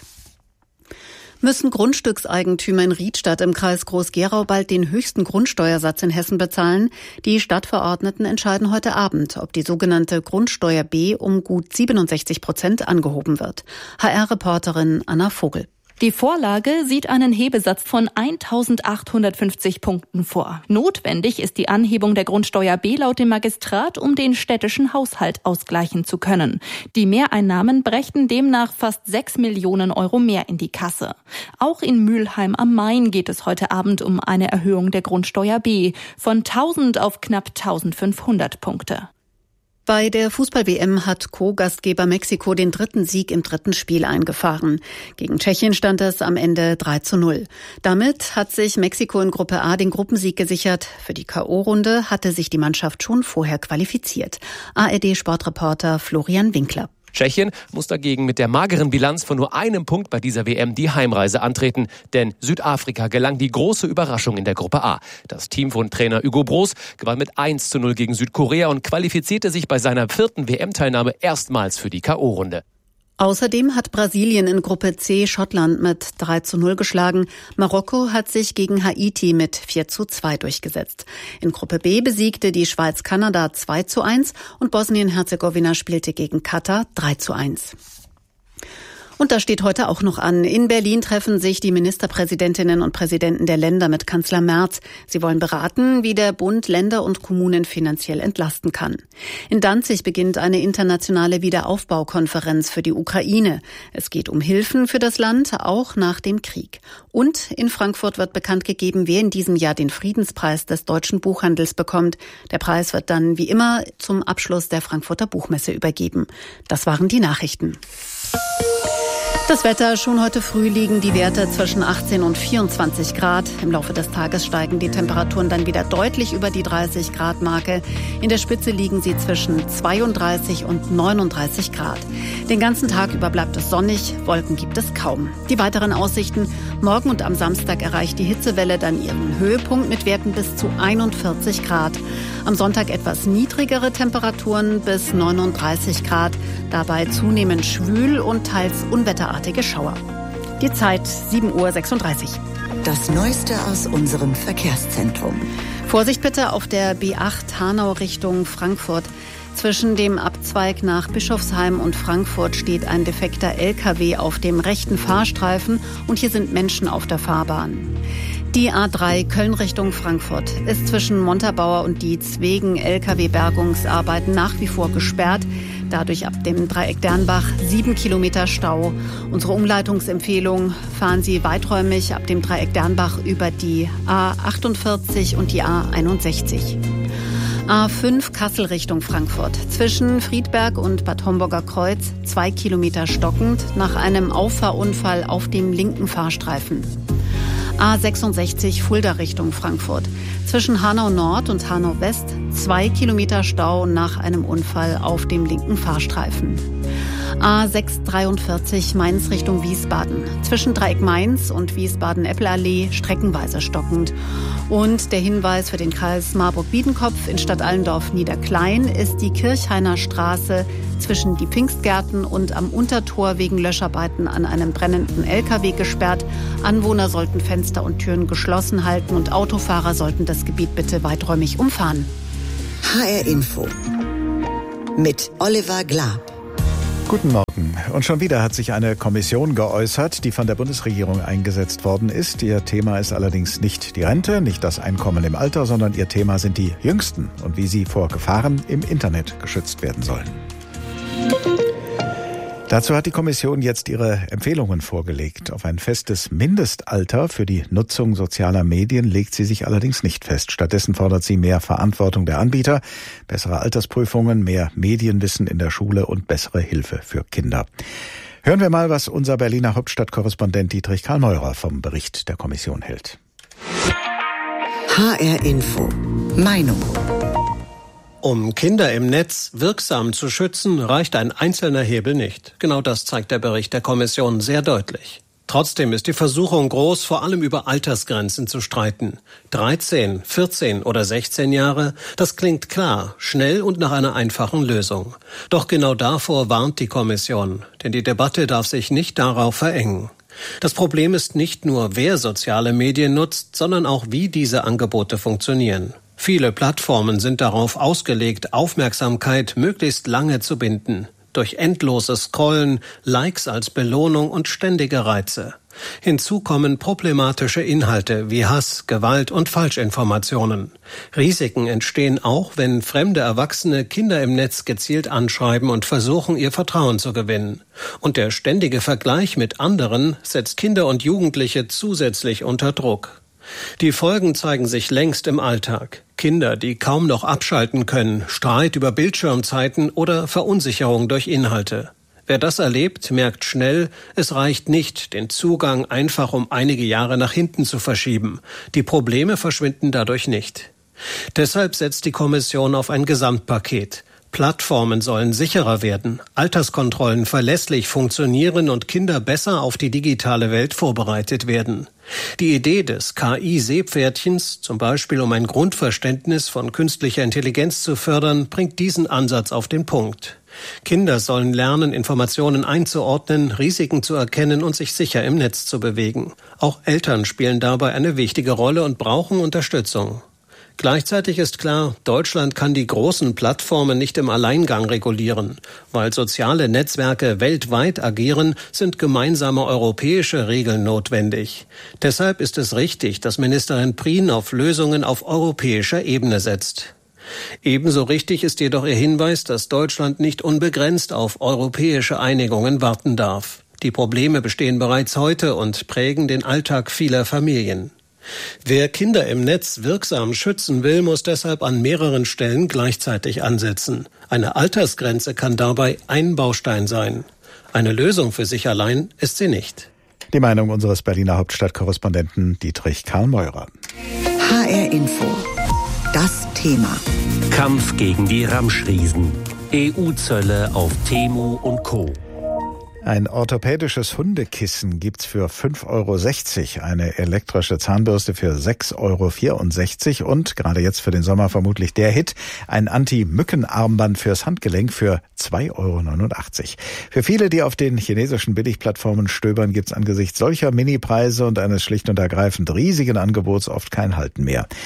Müssen Grundstückseigentümer in Riedstadt im Kreis Groß-Gerau bald den höchsten Grundsteuersatz in Hessen bezahlen? Die Stadtverordneten entscheiden heute Abend, ob die sogenannte Grundsteuer B um gut siebenundsechzig Prozent angehoben wird. H R-Reporterin Anna Vogel. Die Vorlage sieht einen Hebesatz von eintausendachthundertfünfzig Punkten vor. Notwendig ist die Anhebung der Grundsteuer B laut dem Magistrat, um den städtischen Haushalt ausgleichen zu können. Die Mehreinnahmen brächten demnach fast sechs Millionen Euro mehr in die Kasse. Auch in Mülheim am Main geht es heute Abend um eine Erhöhung der Grundsteuer B von tausend auf knapp eintausendfünfhundert Punkte. Bei der Fußball-W M hat Co-Gastgeber Mexiko den dritten Sieg im dritten Spiel eingefahren. Gegen Tschechien stand es am Ende drei zu null. Damit hat sich Mexiko in Gruppe A den Gruppensieg gesichert. Für die K O-Runde hatte sich die Mannschaft schon vorher qualifiziert. A R D-Sportreporter Florian Winkler. Tschechien muss dagegen mit der mageren Bilanz von nur einem Punkt bei dieser W M die Heimreise antreten, denn Südafrika gelang die große Überraschung in der Gruppe A. Das Team von Trainer Hugo Broos gewann mit eins zu null gegen Südkorea und qualifizierte sich bei seiner vierten W M-Teilnahme erstmals für die K O-Runde. Außerdem hat Brasilien in Gruppe C Schottland mit drei zu null geschlagen. Marokko hat sich gegen Haiti mit vier zu zwei durchgesetzt. In Gruppe B besiegte die Schweiz Kanada zwei zu eins und Bosnien-Herzegowina spielte gegen Katar drei zu eins. Und das steht heute auch noch an. In Berlin treffen sich die Ministerpräsidentinnen und Präsidenten der Länder mit Kanzler Merz. Sie wollen beraten, wie der Bund Länder und Kommunen finanziell entlasten kann. In Danzig beginnt eine internationale Wiederaufbaukonferenz für die Ukraine. Es geht um Hilfen für das Land, auch nach dem Krieg. Und in Frankfurt wird bekannt gegeben, wer in diesem Jahr den Friedenspreis des deutschen Buchhandels bekommt. Der Preis wird dann wie immer zum Abschluss der Frankfurter Buchmesse übergeben. Das waren die Nachrichten. Das Wetter, schon heute früh liegen die Werte zwischen achtzehn und vierundzwanzig Grad. Im Laufe des Tages steigen die Temperaturen dann wieder deutlich über die dreißig Grad Marke. In der Spitze liegen sie zwischen zweiunddreißig und neununddreißig Grad. Den ganzen Tag über bleibt es sonnig, Wolken gibt es kaum. Die weiteren Aussichten: Morgen und am Samstag erreicht die Hitzewelle dann ihren Höhepunkt mit Werten bis zu einundvierzig Grad. Am Sonntag etwas niedrigere Temperaturen bis neununddreißig Grad. Dabei zunehmend schwül und teils unwetterartige Schauer. Die Zeit sieben Uhr sechsunddreißig. Das Neueste aus unserem Verkehrszentrum. Vorsicht bitte auf der B acht Hanau Richtung Frankfurt. Zwischen dem Abzweig nach Bischofsheim und Frankfurt steht ein defekter L K W auf dem rechten Fahrstreifen und hier sind Menschen auf der Fahrbahn. Die A drei Köln Richtung Frankfurt ist zwischen Montabaur und Dietz wegen L K W-Bergungsarbeiten nach wie vor gesperrt. Dadurch ab dem Dreieck Dernbach sieben Kilometer Stau. Unsere Umleitungsempfehlung: fahren Sie weiträumig ab dem Dreieck Dernbach über die A achtundvierzig und die A einundsechzig. A fünf Kassel Richtung Frankfurt. Zwischen Friedberg und Bad Homburger Kreuz zwei Kilometer stockend nach einem Auffahrunfall auf dem linken Fahrstreifen. A sechsundsechzig Fulda Richtung Frankfurt. Zwischen Hanau Nord und Hanau West zwei Kilometer Stau nach einem Unfall auf dem linken Fahrstreifen. A sechs dreiundvierzig Mainz Richtung Wiesbaden. Zwischen Dreieck Mainz und Wiesbaden-Eppelallee streckenweise stockend. Und der Hinweis für den Kreis Marburg-Biedenkopf in Stadt Allendorf Niederklein ist die Kirchhainer Straße zwischen die Pfingstgärten und am Untertor wegen Löscharbeiten an einem brennenden L K W gesperrt. Anwohner sollten Fenster und Türen geschlossen halten und Autofahrer sollten das Gebiet bitte weiträumig umfahren. H R Info mit Oliver Glab. Guten Morgen. Und schon wieder hat sich eine Kommission geäußert, die von der Bundesregierung eingesetzt worden ist. Ihr Thema ist allerdings nicht die Rente, nicht das Einkommen im Alter, sondern ihr Thema sind die Jüngsten und wie sie vor Gefahren im Internet geschützt werden sollen. Dazu hat die Kommission jetzt ihre Empfehlungen vorgelegt. Auf ein festes Mindestalter für die Nutzung sozialer Medien legt sie sich allerdings nicht fest. Stattdessen fordert sie mehr Verantwortung der Anbieter, bessere Altersprüfungen, mehr Medienwissen in der Schule und bessere Hilfe für Kinder. Hören wir mal, was unser Berliner Hauptstadtkorrespondent Dietrich Karl-Meurer vom Bericht der Kommission hält. H R Info. Meinung. Um Kinder im Netz wirksam zu schützen, reicht ein einzelner Hebel nicht. Genau das zeigt der Bericht der Kommission sehr deutlich. Trotzdem ist die Versuchung groß, vor allem über Altersgrenzen zu streiten. dreizehn, vierzehn oder sechzehn Jahre, das klingt klar, schnell und nach einer einfachen Lösung. Doch genau davor warnt die Kommission, denn die Debatte darf sich nicht darauf verengen. Das Problem ist nicht nur, wer soziale Medien nutzt, sondern auch, wie diese Angebote funktionieren. Viele Plattformen sind darauf ausgelegt, Aufmerksamkeit möglichst lange zu binden. Durch endloses Scrollen, Likes als Belohnung und ständige Reize. Hinzu kommen problematische Inhalte wie Hass, Gewalt und Falschinformationen. Risiken entstehen auch, wenn fremde Erwachsene Kinder im Netz gezielt anschreiben und versuchen, ihr Vertrauen zu gewinnen. Und der ständige Vergleich mit anderen setzt Kinder und Jugendliche zusätzlich unter Druck. Die Folgen zeigen sich längst im Alltag. Kinder, die kaum noch abschalten können, Streit über Bildschirmzeiten oder Verunsicherung durch Inhalte. Wer das erlebt, merkt schnell, es reicht nicht, den Zugang einfach um einige Jahre nach hinten zu verschieben. Die Probleme verschwinden dadurch nicht. Deshalb setzt die Kommission auf ein Gesamtpaket. Plattformen sollen sicherer werden, Alterskontrollen verlässlich funktionieren und Kinder besser auf die digitale Welt vorbereitet werden. Die Idee des K I-Seepferdchens, zum Beispiel um ein Grundverständnis von künstlicher Intelligenz zu fördern, bringt diesen Ansatz auf den Punkt. Kinder sollen lernen, Informationen einzuordnen, Risiken zu erkennen und sich sicher im Netz zu bewegen. Auch Eltern spielen dabei eine wichtige Rolle und brauchen Unterstützung. Gleichzeitig ist klar, Deutschland kann die großen Plattformen nicht im Alleingang regulieren. Weil soziale Netzwerke weltweit agieren, sind gemeinsame europäische Regeln notwendig. Deshalb ist es richtig, dass Ministerin Prien auf Lösungen auf europäischer Ebene setzt. Ebenso richtig ist jedoch ihr Hinweis, dass Deutschland nicht unbegrenzt auf europäische Einigungen warten darf. Die Probleme bestehen bereits heute und prägen den Alltag vieler Familien. Wer Kinder im Netz wirksam schützen will, muss deshalb an mehreren Stellen gleichzeitig ansetzen. Eine Altersgrenze kann dabei ein Baustein sein. Eine Lösung für sich allein ist sie nicht. Die Meinung unseres Berliner Hauptstadtkorrespondenten Dietrich Karl-Meurer. H R Info. Das Thema. Kampf gegen die Ramschriesen. E U-Zölle auf Temu und Co. Ein orthopädisches Hundekissen gibt's für fünf Euro sechzig, eine elektrische Zahnbürste für sechs Euro vierundsechzig und gerade jetzt für den Sommer vermutlich der Hit, ein Anti-Mücken-Armband fürs Handgelenk für zwei Euro neunundachtzig. Für viele, die auf den chinesischen Billigplattformen stöbern, gibt's angesichts solcher Minipreise und eines schlicht und ergreifend riesigen Angebots oft kein Halten mehr.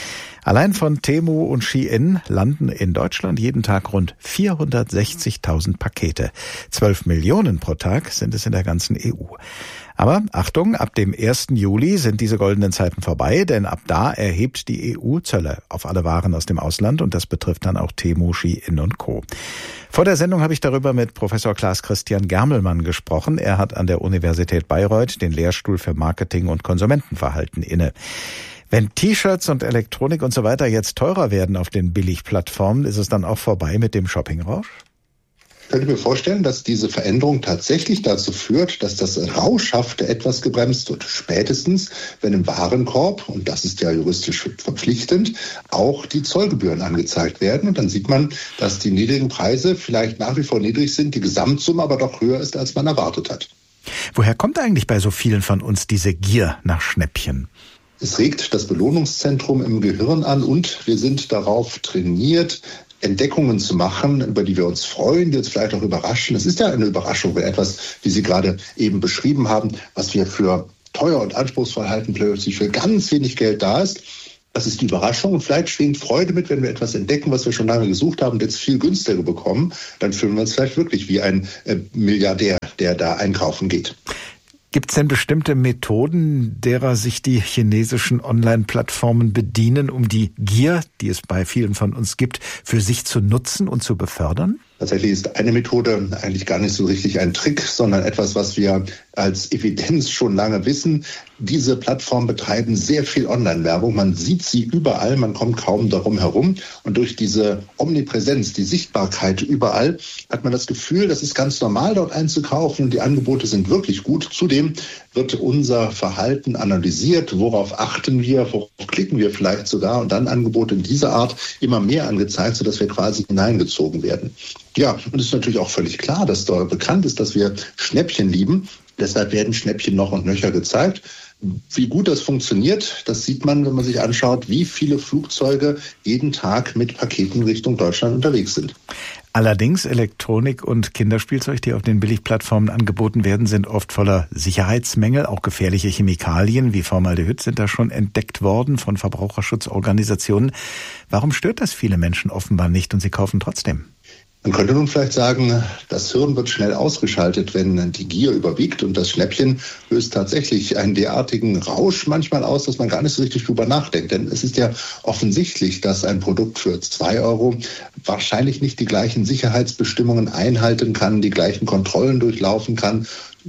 Allein von Temu und Shein landen in Deutschland jeden Tag rund vierhundertsechzigtausend Pakete. zwölf Millionen pro Tag sind es in der ganzen E U. Aber Achtung, ab dem ersten Juli sind diese goldenen Zeiten vorbei, denn ab da erhebt die E U Zölle auf alle Waren aus dem Ausland und das betrifft dann auch Temu, Shein und Co. Vor der Sendung habe ich darüber mit Professor Klaas-Christian Germelmann gesprochen. Er hat an der Universität Bayreuth den Lehrstuhl für Marketing und Konsumentenverhalten inne. Wenn T-Shirts und Elektronik und so weiter jetzt teurer werden auf den Billigplattformen, ist es dann auch vorbei mit dem Shoppingrausch? Ich könnte mir vorstellen, dass diese Veränderung tatsächlich dazu führt, dass das Rauschhafte etwas gebremst wird. Spätestens, wenn im Warenkorb, und das ist ja juristisch verpflichtend, auch die Zollgebühren angezeigt werden. Und dann sieht man, dass die niedrigen Preise vielleicht nach wie vor niedrig sind, die Gesamtsumme aber doch höher ist, als man erwartet hat. Woher kommt eigentlich bei so vielen von uns diese Gier nach Schnäppchen? Es regt das Belohnungszentrum im Gehirn an und wir sind darauf trainiert, Entdeckungen zu machen, über die wir uns freuen, die uns vielleicht auch überraschen. Es ist ja eine Überraschung, wenn etwas, wie Sie gerade eben beschrieben haben, was wir für teuer und anspruchsvoll halten, plötzlich für ganz wenig Geld da ist. Das ist die Überraschung und vielleicht schwingt Freude mit, wenn wir etwas entdecken, was wir schon lange gesucht haben und jetzt viel günstiger bekommen. Dann fühlen wir uns vielleicht wirklich wie ein äh, Milliardär, der da einkaufen geht. Gibt es denn bestimmte Methoden, derer sich die chinesischen Online-Plattformen bedienen, um die Gier, die es bei vielen von uns gibt, für sich zu nutzen und zu befördern? Tatsächlich ist eine Methode eigentlich gar nicht so richtig ein Trick, sondern etwas, was wir als Evidenz schon lange wissen. Diese Plattformen betreiben sehr viel Online-Werbung. Man sieht sie überall, man kommt kaum darum herum. Und durch diese Omnipräsenz, die Sichtbarkeit überall, hat man das Gefühl, das ist ganz normal, dort einzukaufen und die Angebote sind wirklich gut. Zudem wird unser Verhalten analysiert. Worauf achten wir? Worauf klicken wir vielleicht sogar? Und dann Angebote dieser Art immer mehr angezeigt, sodass wir quasi hineingezogen werden. Ja, und es ist natürlich auch völlig klar, dass da bekannt ist, dass wir Schnäppchen lieben. Deshalb werden Schnäppchen noch und nöcher gezeigt. Wie gut das funktioniert, das sieht man, wenn man sich anschaut, wie viele Flugzeuge jeden Tag mit Paketen Richtung Deutschland unterwegs sind. Allerdings Elektronik und Kinderspielzeug, die auf den Billigplattformen angeboten werden, sind oft voller Sicherheitsmängel. Auch gefährliche Chemikalien wie Formaldehyd sind da schon entdeckt worden von Verbraucherschutzorganisationen. Warum stört das viele Menschen offenbar nicht und sie kaufen trotzdem? Man könnte nun vielleicht sagen, das Hirn wird schnell ausgeschaltet, wenn die Gier überwiegt und das Schnäppchen löst tatsächlich einen derartigen Rausch manchmal aus, dass man gar nicht so richtig drüber nachdenkt. Denn es ist ja offensichtlich, dass ein Produkt für zwei Euro wahrscheinlich nicht die gleichen Sicherheitsbestimmungen einhalten kann, die gleichen Kontrollen durchlaufen kann,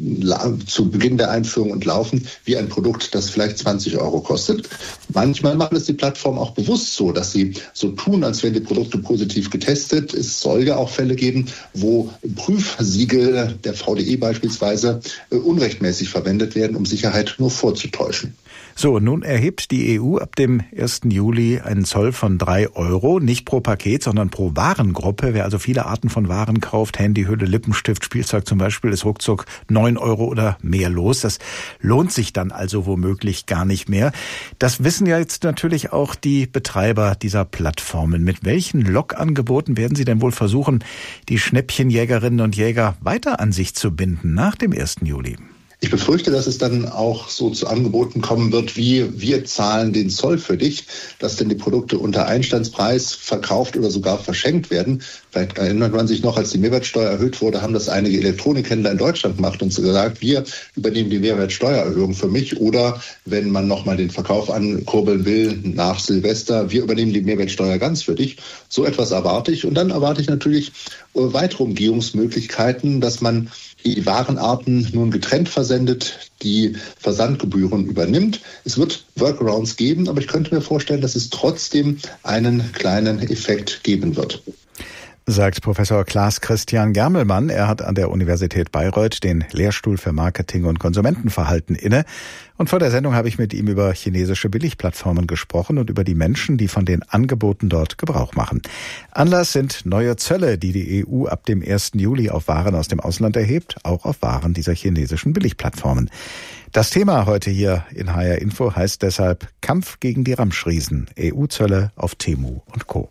zu Beginn der Einführung und laufen, wie ein Produkt, das vielleicht zwanzig Euro kostet. Manchmal machen es die Plattformen auch bewusst so, dass sie so tun, als wären die Produkte positiv getestet. Es soll ja auch Fälle geben, wo Prüfsiegel der V D E beispielsweise unrechtmäßig verwendet werden, um Sicherheit nur vorzutäuschen. So, nun erhebt die E U ab dem ersten Juli einen Zoll von drei Euro, nicht pro Paket, sondern pro Warengruppe. Wer also viele Arten von Waren kauft, Handy, Hülle, Lippenstift, Spielzeug zum Beispiel, ist ruckzuck neun Euro oder mehr los. Das lohnt sich dann also womöglich gar nicht mehr. Das wissen ja jetzt natürlich auch die Betreiber dieser Plattformen. Mit welchen Lockangeboten werden sie denn wohl versuchen, die Schnäppchenjägerinnen und Jäger weiter an sich zu binden nach dem ersten Juli? Ich befürchte, dass es dann auch so zu Angeboten kommen wird, wie wir zahlen den Zoll für dich, dass denn die Produkte unter Einstandspreis verkauft oder sogar verschenkt werden. Vielleicht erinnert man sich noch, als die Mehrwertsteuer erhöht wurde, haben das einige Elektronikhändler in Deutschland gemacht und so gesagt, wir übernehmen die Mehrwertsteuererhöhung für mich. Oder wenn man nochmal den Verkauf ankurbeln will nach Silvester, wir übernehmen die Mehrwertsteuer ganz für dich. So etwas erwarte ich. Und dann erwarte ich natürlich weitere Umgehungsmöglichkeiten, dass man die Warenarten nun getrennt versendet, die Versandgebühren übernimmt. Es wird Workarounds geben, aber ich könnte mir vorstellen, dass es trotzdem einen kleinen Effekt geben wird. Sagt Professor Klaas-Christian Germelmann. Er hat an der Universität Bayreuth den Lehrstuhl für Marketing und Konsumentenverhalten inne. Und vor der Sendung habe ich mit ihm über chinesische Billigplattformen gesprochen und über die Menschen, die von den Angeboten dort Gebrauch machen. Anlass sind neue Zölle, die die E U ab dem ersten Juli auf Waren aus dem Ausland erhebt, auch auf Waren dieser chinesischen Billigplattformen. Das Thema heute hier in H R Info heißt deshalb Kampf gegen die Ramschriesen, E U-Zölle auf Temu und Co.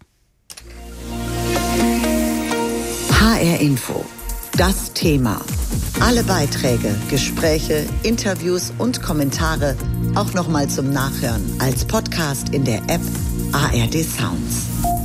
H R Info. Das Thema. Alle Beiträge, Gespräche, Interviews und Kommentare auch nochmal zum Nachhören als Podcast in der App A R D Sounds.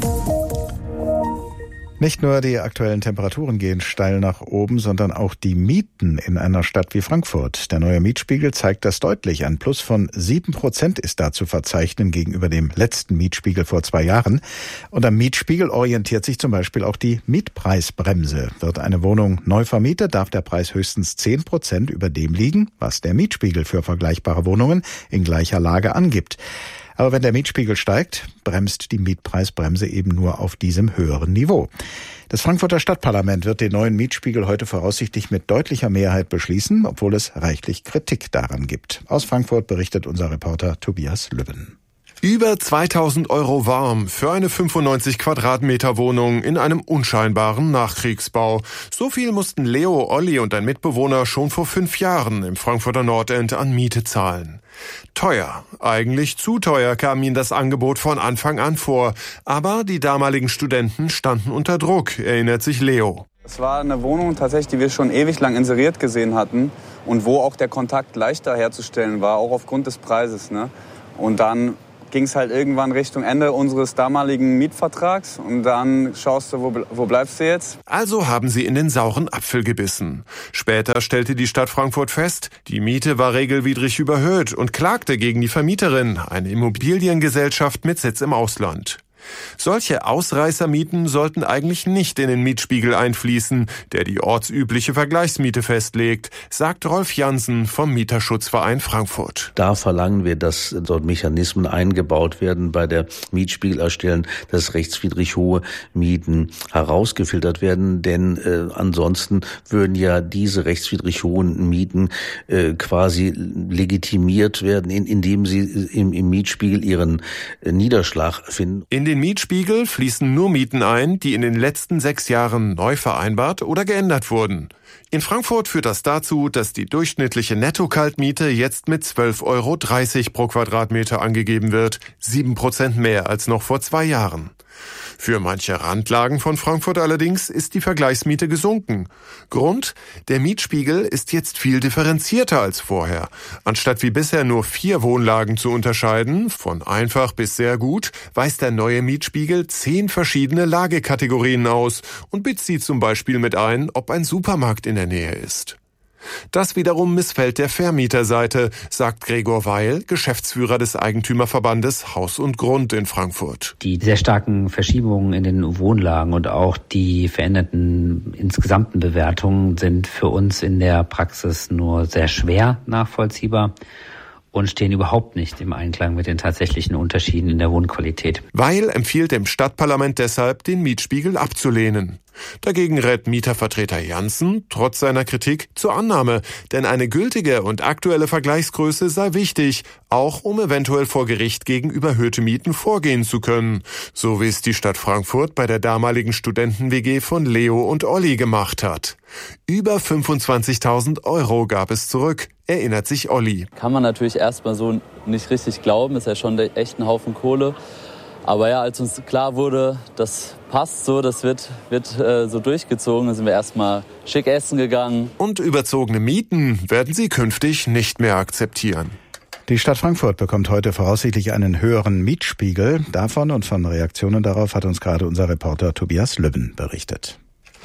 Nicht nur die aktuellen Temperaturen gehen steil nach oben, sondern auch die Mieten in einer Stadt wie Frankfurt. Der neue Mietspiegel zeigt das deutlich. Ein Plus von sieben Prozent ist da zu verzeichnen gegenüber dem letzten Mietspiegel vor zwei Jahren. Und am Mietspiegel orientiert sich zum Beispiel auch die Mietpreisbremse. Wird eine Wohnung neu vermietet, darf der Preis höchstens zehn Prozent über dem liegen, was der Mietspiegel für vergleichbare Wohnungen in gleicher Lage angibt. Aber wenn der Mietspiegel steigt, bremst die Mietpreisbremse eben nur auf diesem höheren Niveau. Das Frankfurter Stadtparlament wird den neuen Mietspiegel heute voraussichtlich mit deutlicher Mehrheit beschließen, obwohl es reichlich Kritik daran gibt. Aus Frankfurt berichtet unser Reporter Tobias Lübben. Über zweitausend Euro warm für eine fünfundneunzig Quadratmeter Wohnung in einem unscheinbaren Nachkriegsbau. So viel mussten Leo, Olli und ein Mitbewohner schon vor fünf Jahren im Frankfurter Nordend an Miete zahlen. Teuer, eigentlich zu teuer kam ihnen das Angebot von Anfang an vor. Aber die damaligen Studenten standen unter Druck, erinnert sich Leo. Es war eine Wohnung tatsächlich, die wir schon ewig lang inseriert gesehen hatten und wo auch der Kontakt leichter herzustellen war, auch aufgrund des Preises, ne? Und dann ging es halt irgendwann Richtung Ende unseres damaligen Mietvertrags und dann schaust du, wo, wo bleibst du jetzt? Also haben sie in den sauren Apfel gebissen. Später stellte die Stadt Frankfurt fest, die Miete war regelwidrig überhöht und klagte gegen die Vermieterin, eine Immobiliengesellschaft mit Sitz im Ausland. Solche Ausreißermieten sollten eigentlich nicht in den Mietspiegel einfließen, der die ortsübliche Vergleichsmiete festlegt, sagt Rolf Jansen vom Mieterschutzverein Frankfurt. Da verlangen wir, dass dort Mechanismen eingebaut werden bei der Mietspiegelerstellung, dass rechtswidrig hohe Mieten herausgefiltert werden, denn äh, ansonsten würden ja diese rechtswidrig hohen Mieten äh, quasi legitimiert werden, in, indem sie im, im Mietspiegel ihren äh, Niederschlag finden. In den Mietspiegel fließen nur Mieten ein, die in den letzten sechs Jahren neu vereinbart oder geändert wurden. In Frankfurt führt das dazu, dass die durchschnittliche Netto-Kaltmiete jetzt mit zwölf Euro dreißig pro Quadratmeter angegeben wird, sieben Prozent mehr als noch vor zwei Jahren. Für manche Randlagen von Frankfurt allerdings ist die Vergleichsmiete gesunken. Grund? Der Mietspiegel ist jetzt viel differenzierter als vorher. Anstatt wie bisher nur vier Wohnlagen zu unterscheiden, von einfach bis sehr gut, weist der neue Mietspiegel zehn verschiedene Lagekategorien aus und bezieht zum Beispiel mit ein, ob ein Supermarkt in der Nähe ist. Das wiederum missfällt der Vermieterseite, sagt Gregor Weil, Geschäftsführer des Eigentümerverbandes Haus und Grund in Frankfurt. Die sehr starken Verschiebungen in den Wohnlagen und auch die veränderten insgesamten Bewertungen sind für uns in der Praxis nur sehr schwer nachvollziehbar und stehen überhaupt nicht im Einklang mit den tatsächlichen Unterschieden in der Wohnqualität. Weil empfiehlt dem Stadtparlament deshalb, den Mietspiegel abzulehnen. Dagegen rät Mietervertreter Jansen trotz seiner Kritik zur Annahme, denn eine gültige und aktuelle Vergleichsgröße sei wichtig, auch um eventuell vor Gericht gegen überhöhte Mieten vorgehen zu können, so wie es die Stadt Frankfurt bei der damaligen Studenten-W G von Leo und Olli gemacht hat. Über fünfundzwanzigtausend Euro gab es zurück, erinnert sich Olli. Kann man natürlich erstmal so nicht richtig glauben, ist ja schon echt ein Haufen Kohle. Aber ja, als uns klar wurde, das passt so, das wird, wird äh, so durchgezogen, dann sind wir erstmal schick essen gegangen. Und überzogene Mieten werden sie künftig nicht mehr akzeptieren. Die Stadt Frankfurt bekommt heute voraussichtlich einen höheren Mietspiegel. Davon und von Reaktionen darauf hat uns gerade unser Reporter Tobias Lübben berichtet.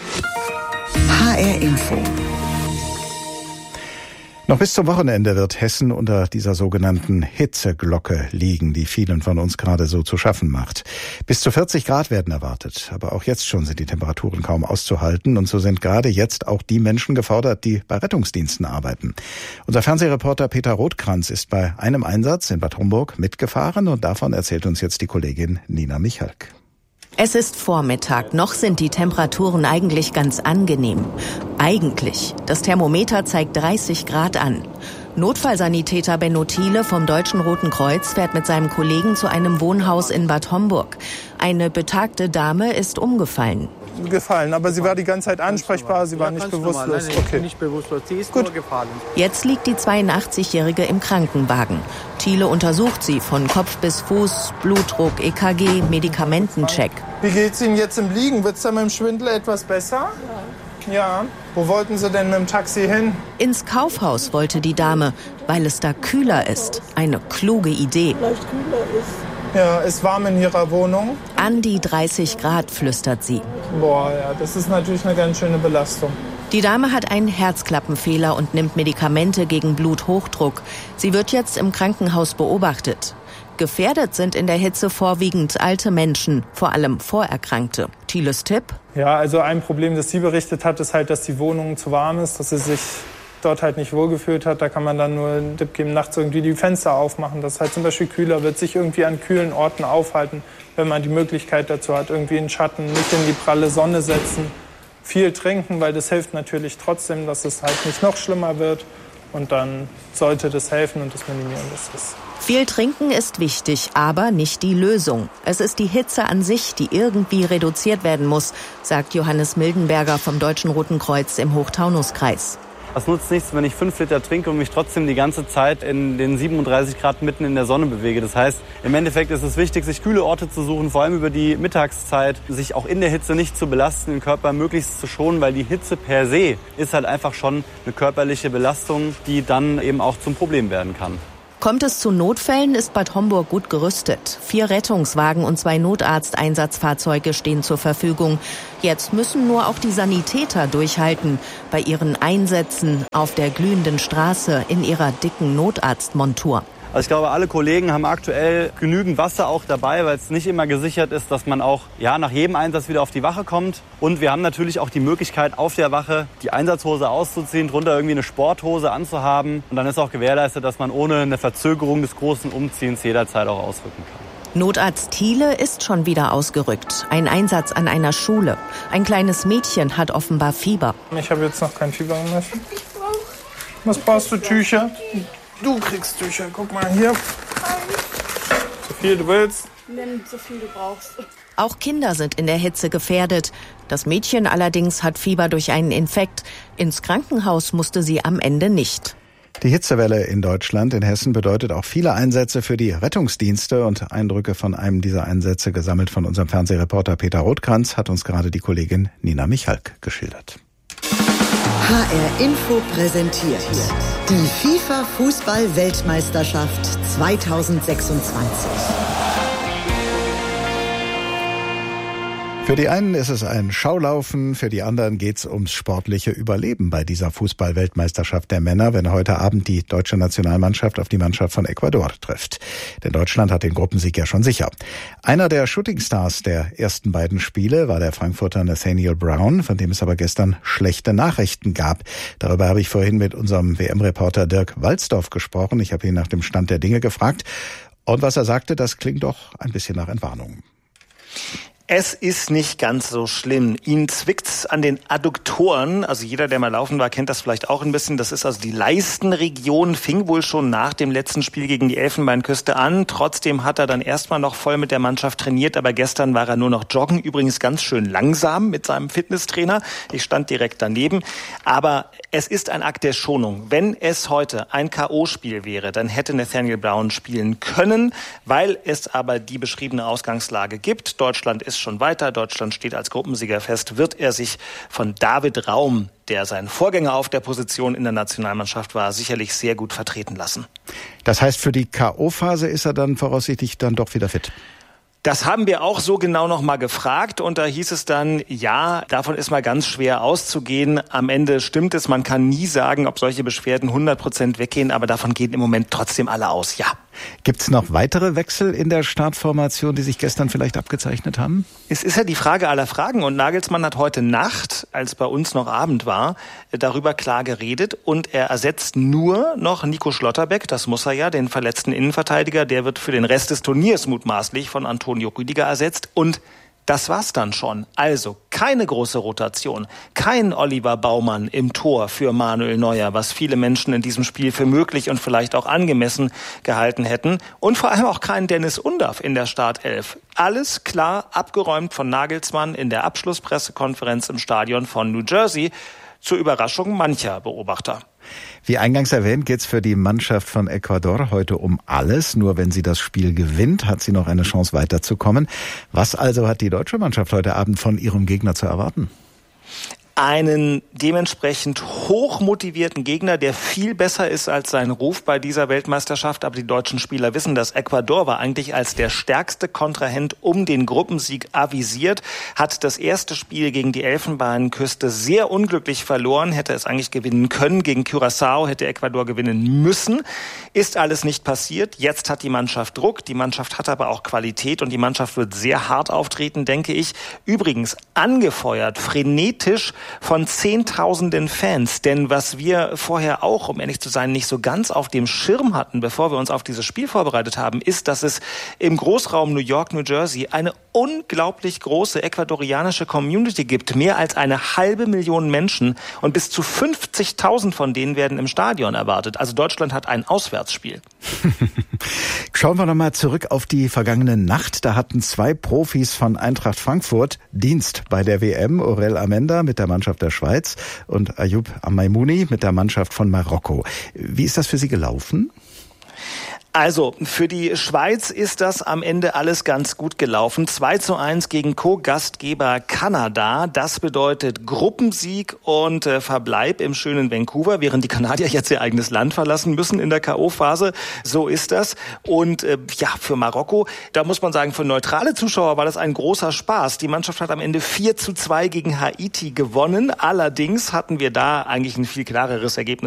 H R Info. Noch bis zum Wochenende wird Hessen unter dieser sogenannten Hitzeglocke liegen, die vielen von uns gerade so zu schaffen macht. Bis zu vierzig Grad werden erwartet. Aber auch jetzt schon sind die Temperaturen kaum auszuhalten. Und so sind gerade jetzt auch die Menschen gefordert, die bei Rettungsdiensten arbeiten. Unser Fernsehreporter Peter Rothkranz ist bei einem Einsatz in Bad Homburg mitgefahren. Und davon erzählt uns jetzt die Kollegin Nina Michalk. Es ist Vormittag, noch sind die Temperaturen eigentlich ganz angenehm. Eigentlich. Das Thermometer zeigt dreißig Grad an. Notfallsanitäter Benno Thiele vom Deutschen Roten Kreuz fährt mit seinem Kollegen zu einem Wohnhaus in Bad Homburg. Eine betagte Dame ist umgefallen. Gefallen, aber sie war die ganze Zeit ansprechbar, sie war nicht bewusstlos. Nein, okay. Nicht bewusstlos, sie ist Gut. nur gefallen. Jetzt liegt die zweiundachtzigjährige im Krankenwagen. Thiele untersucht sie von Kopf bis Fuß, Blutdruck, E K G, Medikamentencheck. Wie geht's Ihnen jetzt im Liegen? Wird's da mit dem Schwindel etwas besser? Ja. Ja. Wo wollten Sie denn mit dem Taxi hin? Ins Kaufhaus wollte die Dame, weil es da kühler ist. Eine kluge Idee. Vielleicht kühler ist. Ja, ist warm in ihrer Wohnung. An die dreißig Grad, flüstert sie. Boah, ja, das ist natürlich eine ganz schöne Belastung. Die Dame hat einen Herzklappenfehler und nimmt Medikamente gegen Bluthochdruck. Sie wird jetzt im Krankenhaus beobachtet. Gefährdet sind in der Hitze vorwiegend alte Menschen, vor allem Vorerkrankte. Thieles Tipp? Ja, also ein Problem, das sie berichtet hat, ist halt, dass die Wohnung zu warm ist, dass sie sich dort halt nicht wohlgefühlt hat. Da kann man dann nur einen Tipp geben, nachts irgendwie die Fenster aufmachen, dass es halt zum Beispiel kühler wird, sich irgendwie an kühlen Orten aufhalten, wenn man die Möglichkeit dazu hat, irgendwie in Schatten, nicht in die pralle Sonne setzen, viel trinken, weil das hilft natürlich trotzdem, dass es halt nicht noch schlimmer wird. Und dann sollte das helfen und das minimieren, das ist. Viel trinken ist wichtig, aber nicht die Lösung. Es ist die Hitze an sich, die irgendwie reduziert werden muss, sagt Johannes Mildenberger vom Deutschen Roten Kreuz im Hochtaunuskreis. Es nutzt nichts, wenn ich fünf Liter trinke und mich trotzdem die ganze Zeit in den siebenunddreißig Grad mitten in der Sonne bewege. Das heißt, im Endeffekt ist es wichtig, sich kühle Orte zu suchen, vor allem über die Mittagszeit, sich auch in der Hitze nicht zu belasten, den Körper möglichst zu schonen, weil die Hitze per se ist halt einfach schon eine körperliche Belastung, die dann eben auch zum Problem werden kann. Kommt es zu Notfällen, ist Bad Homburg gut gerüstet. Vier Rettungswagen und zwei Notarzteinsatzfahrzeuge stehen zur Verfügung. Jetzt müssen nur auch die Sanitäter durchhalten bei ihren Einsätzen auf der glühenden Straße in ihrer dicken Notarztmontur. Also ich glaube, alle Kollegen haben aktuell genügend Wasser auch dabei, weil es nicht immer gesichert ist, dass man auch ja, nach jedem Einsatz wieder auf die Wache kommt. Und wir haben natürlich auch die Möglichkeit, auf der Wache die Einsatzhose auszuziehen, drunter irgendwie eine Sporthose anzuhaben. Und dann ist auch gewährleistet, dass man ohne eine Verzögerung des großen Umziehens jederzeit auch ausrücken kann. Notarzt Thiele ist schon wieder ausgerückt. Ein Einsatz an einer Schule. Ein kleines Mädchen hat offenbar Fieber. Ich habe jetzt noch kein Fieber gemessen. Was brauchst du, Tücher? Du kriegst Tücher, guck mal hier. So viel du willst. Nimm so viel du brauchst. Auch Kinder sind in der Hitze gefährdet. Das Mädchen allerdings hat Fieber durch einen Infekt. Ins Krankenhaus musste sie am Ende nicht. Die Hitzewelle in Deutschland, in Hessen, bedeutet auch viele Einsätze für die Rettungsdienste. Und Eindrücke von einem dieser Einsätze, gesammelt von unserem Fernsehreporter Peter Rothkranz, hat uns gerade die Kollegin Nina Michalk geschildert. H R Info präsentiert die FIFA-Fußball-Weltmeisterschaft zweitausendsechsundzwanzig. Für die einen ist es ein Schaulaufen, für die anderen geht's ums sportliche Überleben bei dieser Fußball-Weltmeisterschaft der Männer, wenn heute Abend die deutsche Nationalmannschaft auf die Mannschaft von Ecuador trifft. Denn Deutschland hat den Gruppensieg ja schon sicher. Einer der Shootingstars der ersten beiden Spiele war der Frankfurter Nathaniel Brown, von dem es aber gestern schlechte Nachrichten gab. Darüber habe ich vorhin mit unserem W M-Reporter Dirk Walzdorf gesprochen. Ich habe ihn nach dem Stand der Dinge gefragt. Und was er sagte, das klingt doch ein bisschen nach Entwarnung. Es ist nicht ganz so schlimm. Ihn zwickt's an den Adduktoren. Also jeder, der mal laufen war, kennt das vielleicht auch ein bisschen. Das ist also die Leistenregion, fing wohl schon nach dem letzten Spiel gegen die Elfenbeinküste an. Trotzdem hat er dann erstmal noch voll mit der Mannschaft trainiert, aber gestern war er nur noch joggen. Übrigens ganz schön langsam mit seinem Fitnesstrainer. Ich stand direkt daneben. Aber es ist ein Akt der Schonung. Wenn es heute ein K O-Spiel wäre, dann hätte Nathaniel Brown spielen können, weil es aber die beschriebene Ausgangslage gibt. Deutschland ist schon weiter. Deutschland steht als Gruppensieger fest. Wird er sich von David Raum, der sein Vorgänger auf der Position in der Nationalmannschaft war, sicherlich sehr gut vertreten lassen. Das heißt, für die K O-Phase ist er dann voraussichtlich dann doch wieder fit? Das haben wir auch so genau noch mal gefragt und da hieß es dann, ja, davon ist mal ganz schwer auszugehen. Am Ende stimmt es, man kann nie sagen, ob solche Beschwerden hundert Prozent weggehen, aber davon gehen im Moment trotzdem alle aus, ja. Gibt es noch weitere Wechsel in der Startformation, die sich gestern vielleicht abgezeichnet haben? Es ist ja die Frage aller Fragen und Nagelsmann hat heute Nacht, als bei uns noch Abend war, darüber klar geredet und er ersetzt nur noch Nico Schlotterbeck, das muss er ja, den verletzten Innenverteidiger, der wird für den Rest des Turniers mutmaßlich von Antonio Rüdiger ersetzt und das war's dann schon. Also keine große Rotation, kein Oliver Baumann im Tor für Manuel Neuer, was viele Menschen in diesem Spiel für möglich und vielleicht auch angemessen gehalten hätten. Und vor allem auch kein Dennis Undaff in der Startelf. Alles klar abgeräumt von Nagelsmann in der Abschlusspressekonferenz im Stadion von New Jersey, zur Überraschung mancher Beobachter. Wie eingangs erwähnt, geht's für die Mannschaft von Ecuador heute um alles. Nur wenn sie das Spiel gewinnt, hat sie noch eine Chance weiterzukommen. Was also hat die deutsche Mannschaft heute Abend von ihrem Gegner zu erwarten? einen dementsprechend hochmotivierten Gegner, der viel besser ist als sein Ruf bei dieser Weltmeisterschaft. Aber die deutschen Spieler wissen das. Ecuador war eigentlich als der stärkste Kontrahent um den Gruppensieg avisiert, hat das erste Spiel gegen die Elfenbeinküste sehr unglücklich verloren, hätte es eigentlich gewinnen können. Gegen Curaçao hätte Ecuador gewinnen müssen. Ist alles nicht passiert. Jetzt hat die Mannschaft Druck. Die Mannschaft hat aber auch Qualität und die Mannschaft wird sehr hart auftreten, denke ich. Übrigens angefeuert, frenetisch von Zehntausenden Fans. Denn was wir vorher auch, um ehrlich zu sein, nicht so ganz auf dem Schirm hatten, bevor wir uns auf dieses Spiel vorbereitet haben, ist, dass es im Großraum New York, New Jersey eine unglaublich große ecuadorianische Community gibt. Mehr als eine halbe Million Menschen und bis zu fünfzigtausend von denen werden im Stadion erwartet. Also Deutschland hat ein Auswärtsspiel. Schauen wir nochmal zurück auf die vergangene Nacht. Da hatten zwei Profis von Eintracht Frankfurt Dienst bei der W M. Orel Amenda mit der Mannschaft der Schweiz und Ayoub Amaimouni mit der Mannschaft von Marokko. Wie ist das für Sie gelaufen? Also, für die Schweiz ist das am Ende alles ganz gut gelaufen. zwei zu eins gegen Co-Gastgeber Kanada. Das bedeutet Gruppensieg und äh, Verbleib im schönen Vancouver, während die Kanadier jetzt ihr eigenes Land verlassen müssen in der K O-Phase. So ist das. Und äh, ja, für Marokko, da muss man sagen, für neutrale Zuschauer war das ein großer Spaß. Die Mannschaft hat am Ende vier zu zwei gegen Haiti gewonnen. Allerdings hatten wir da eigentlich ein viel klareres Ergebnis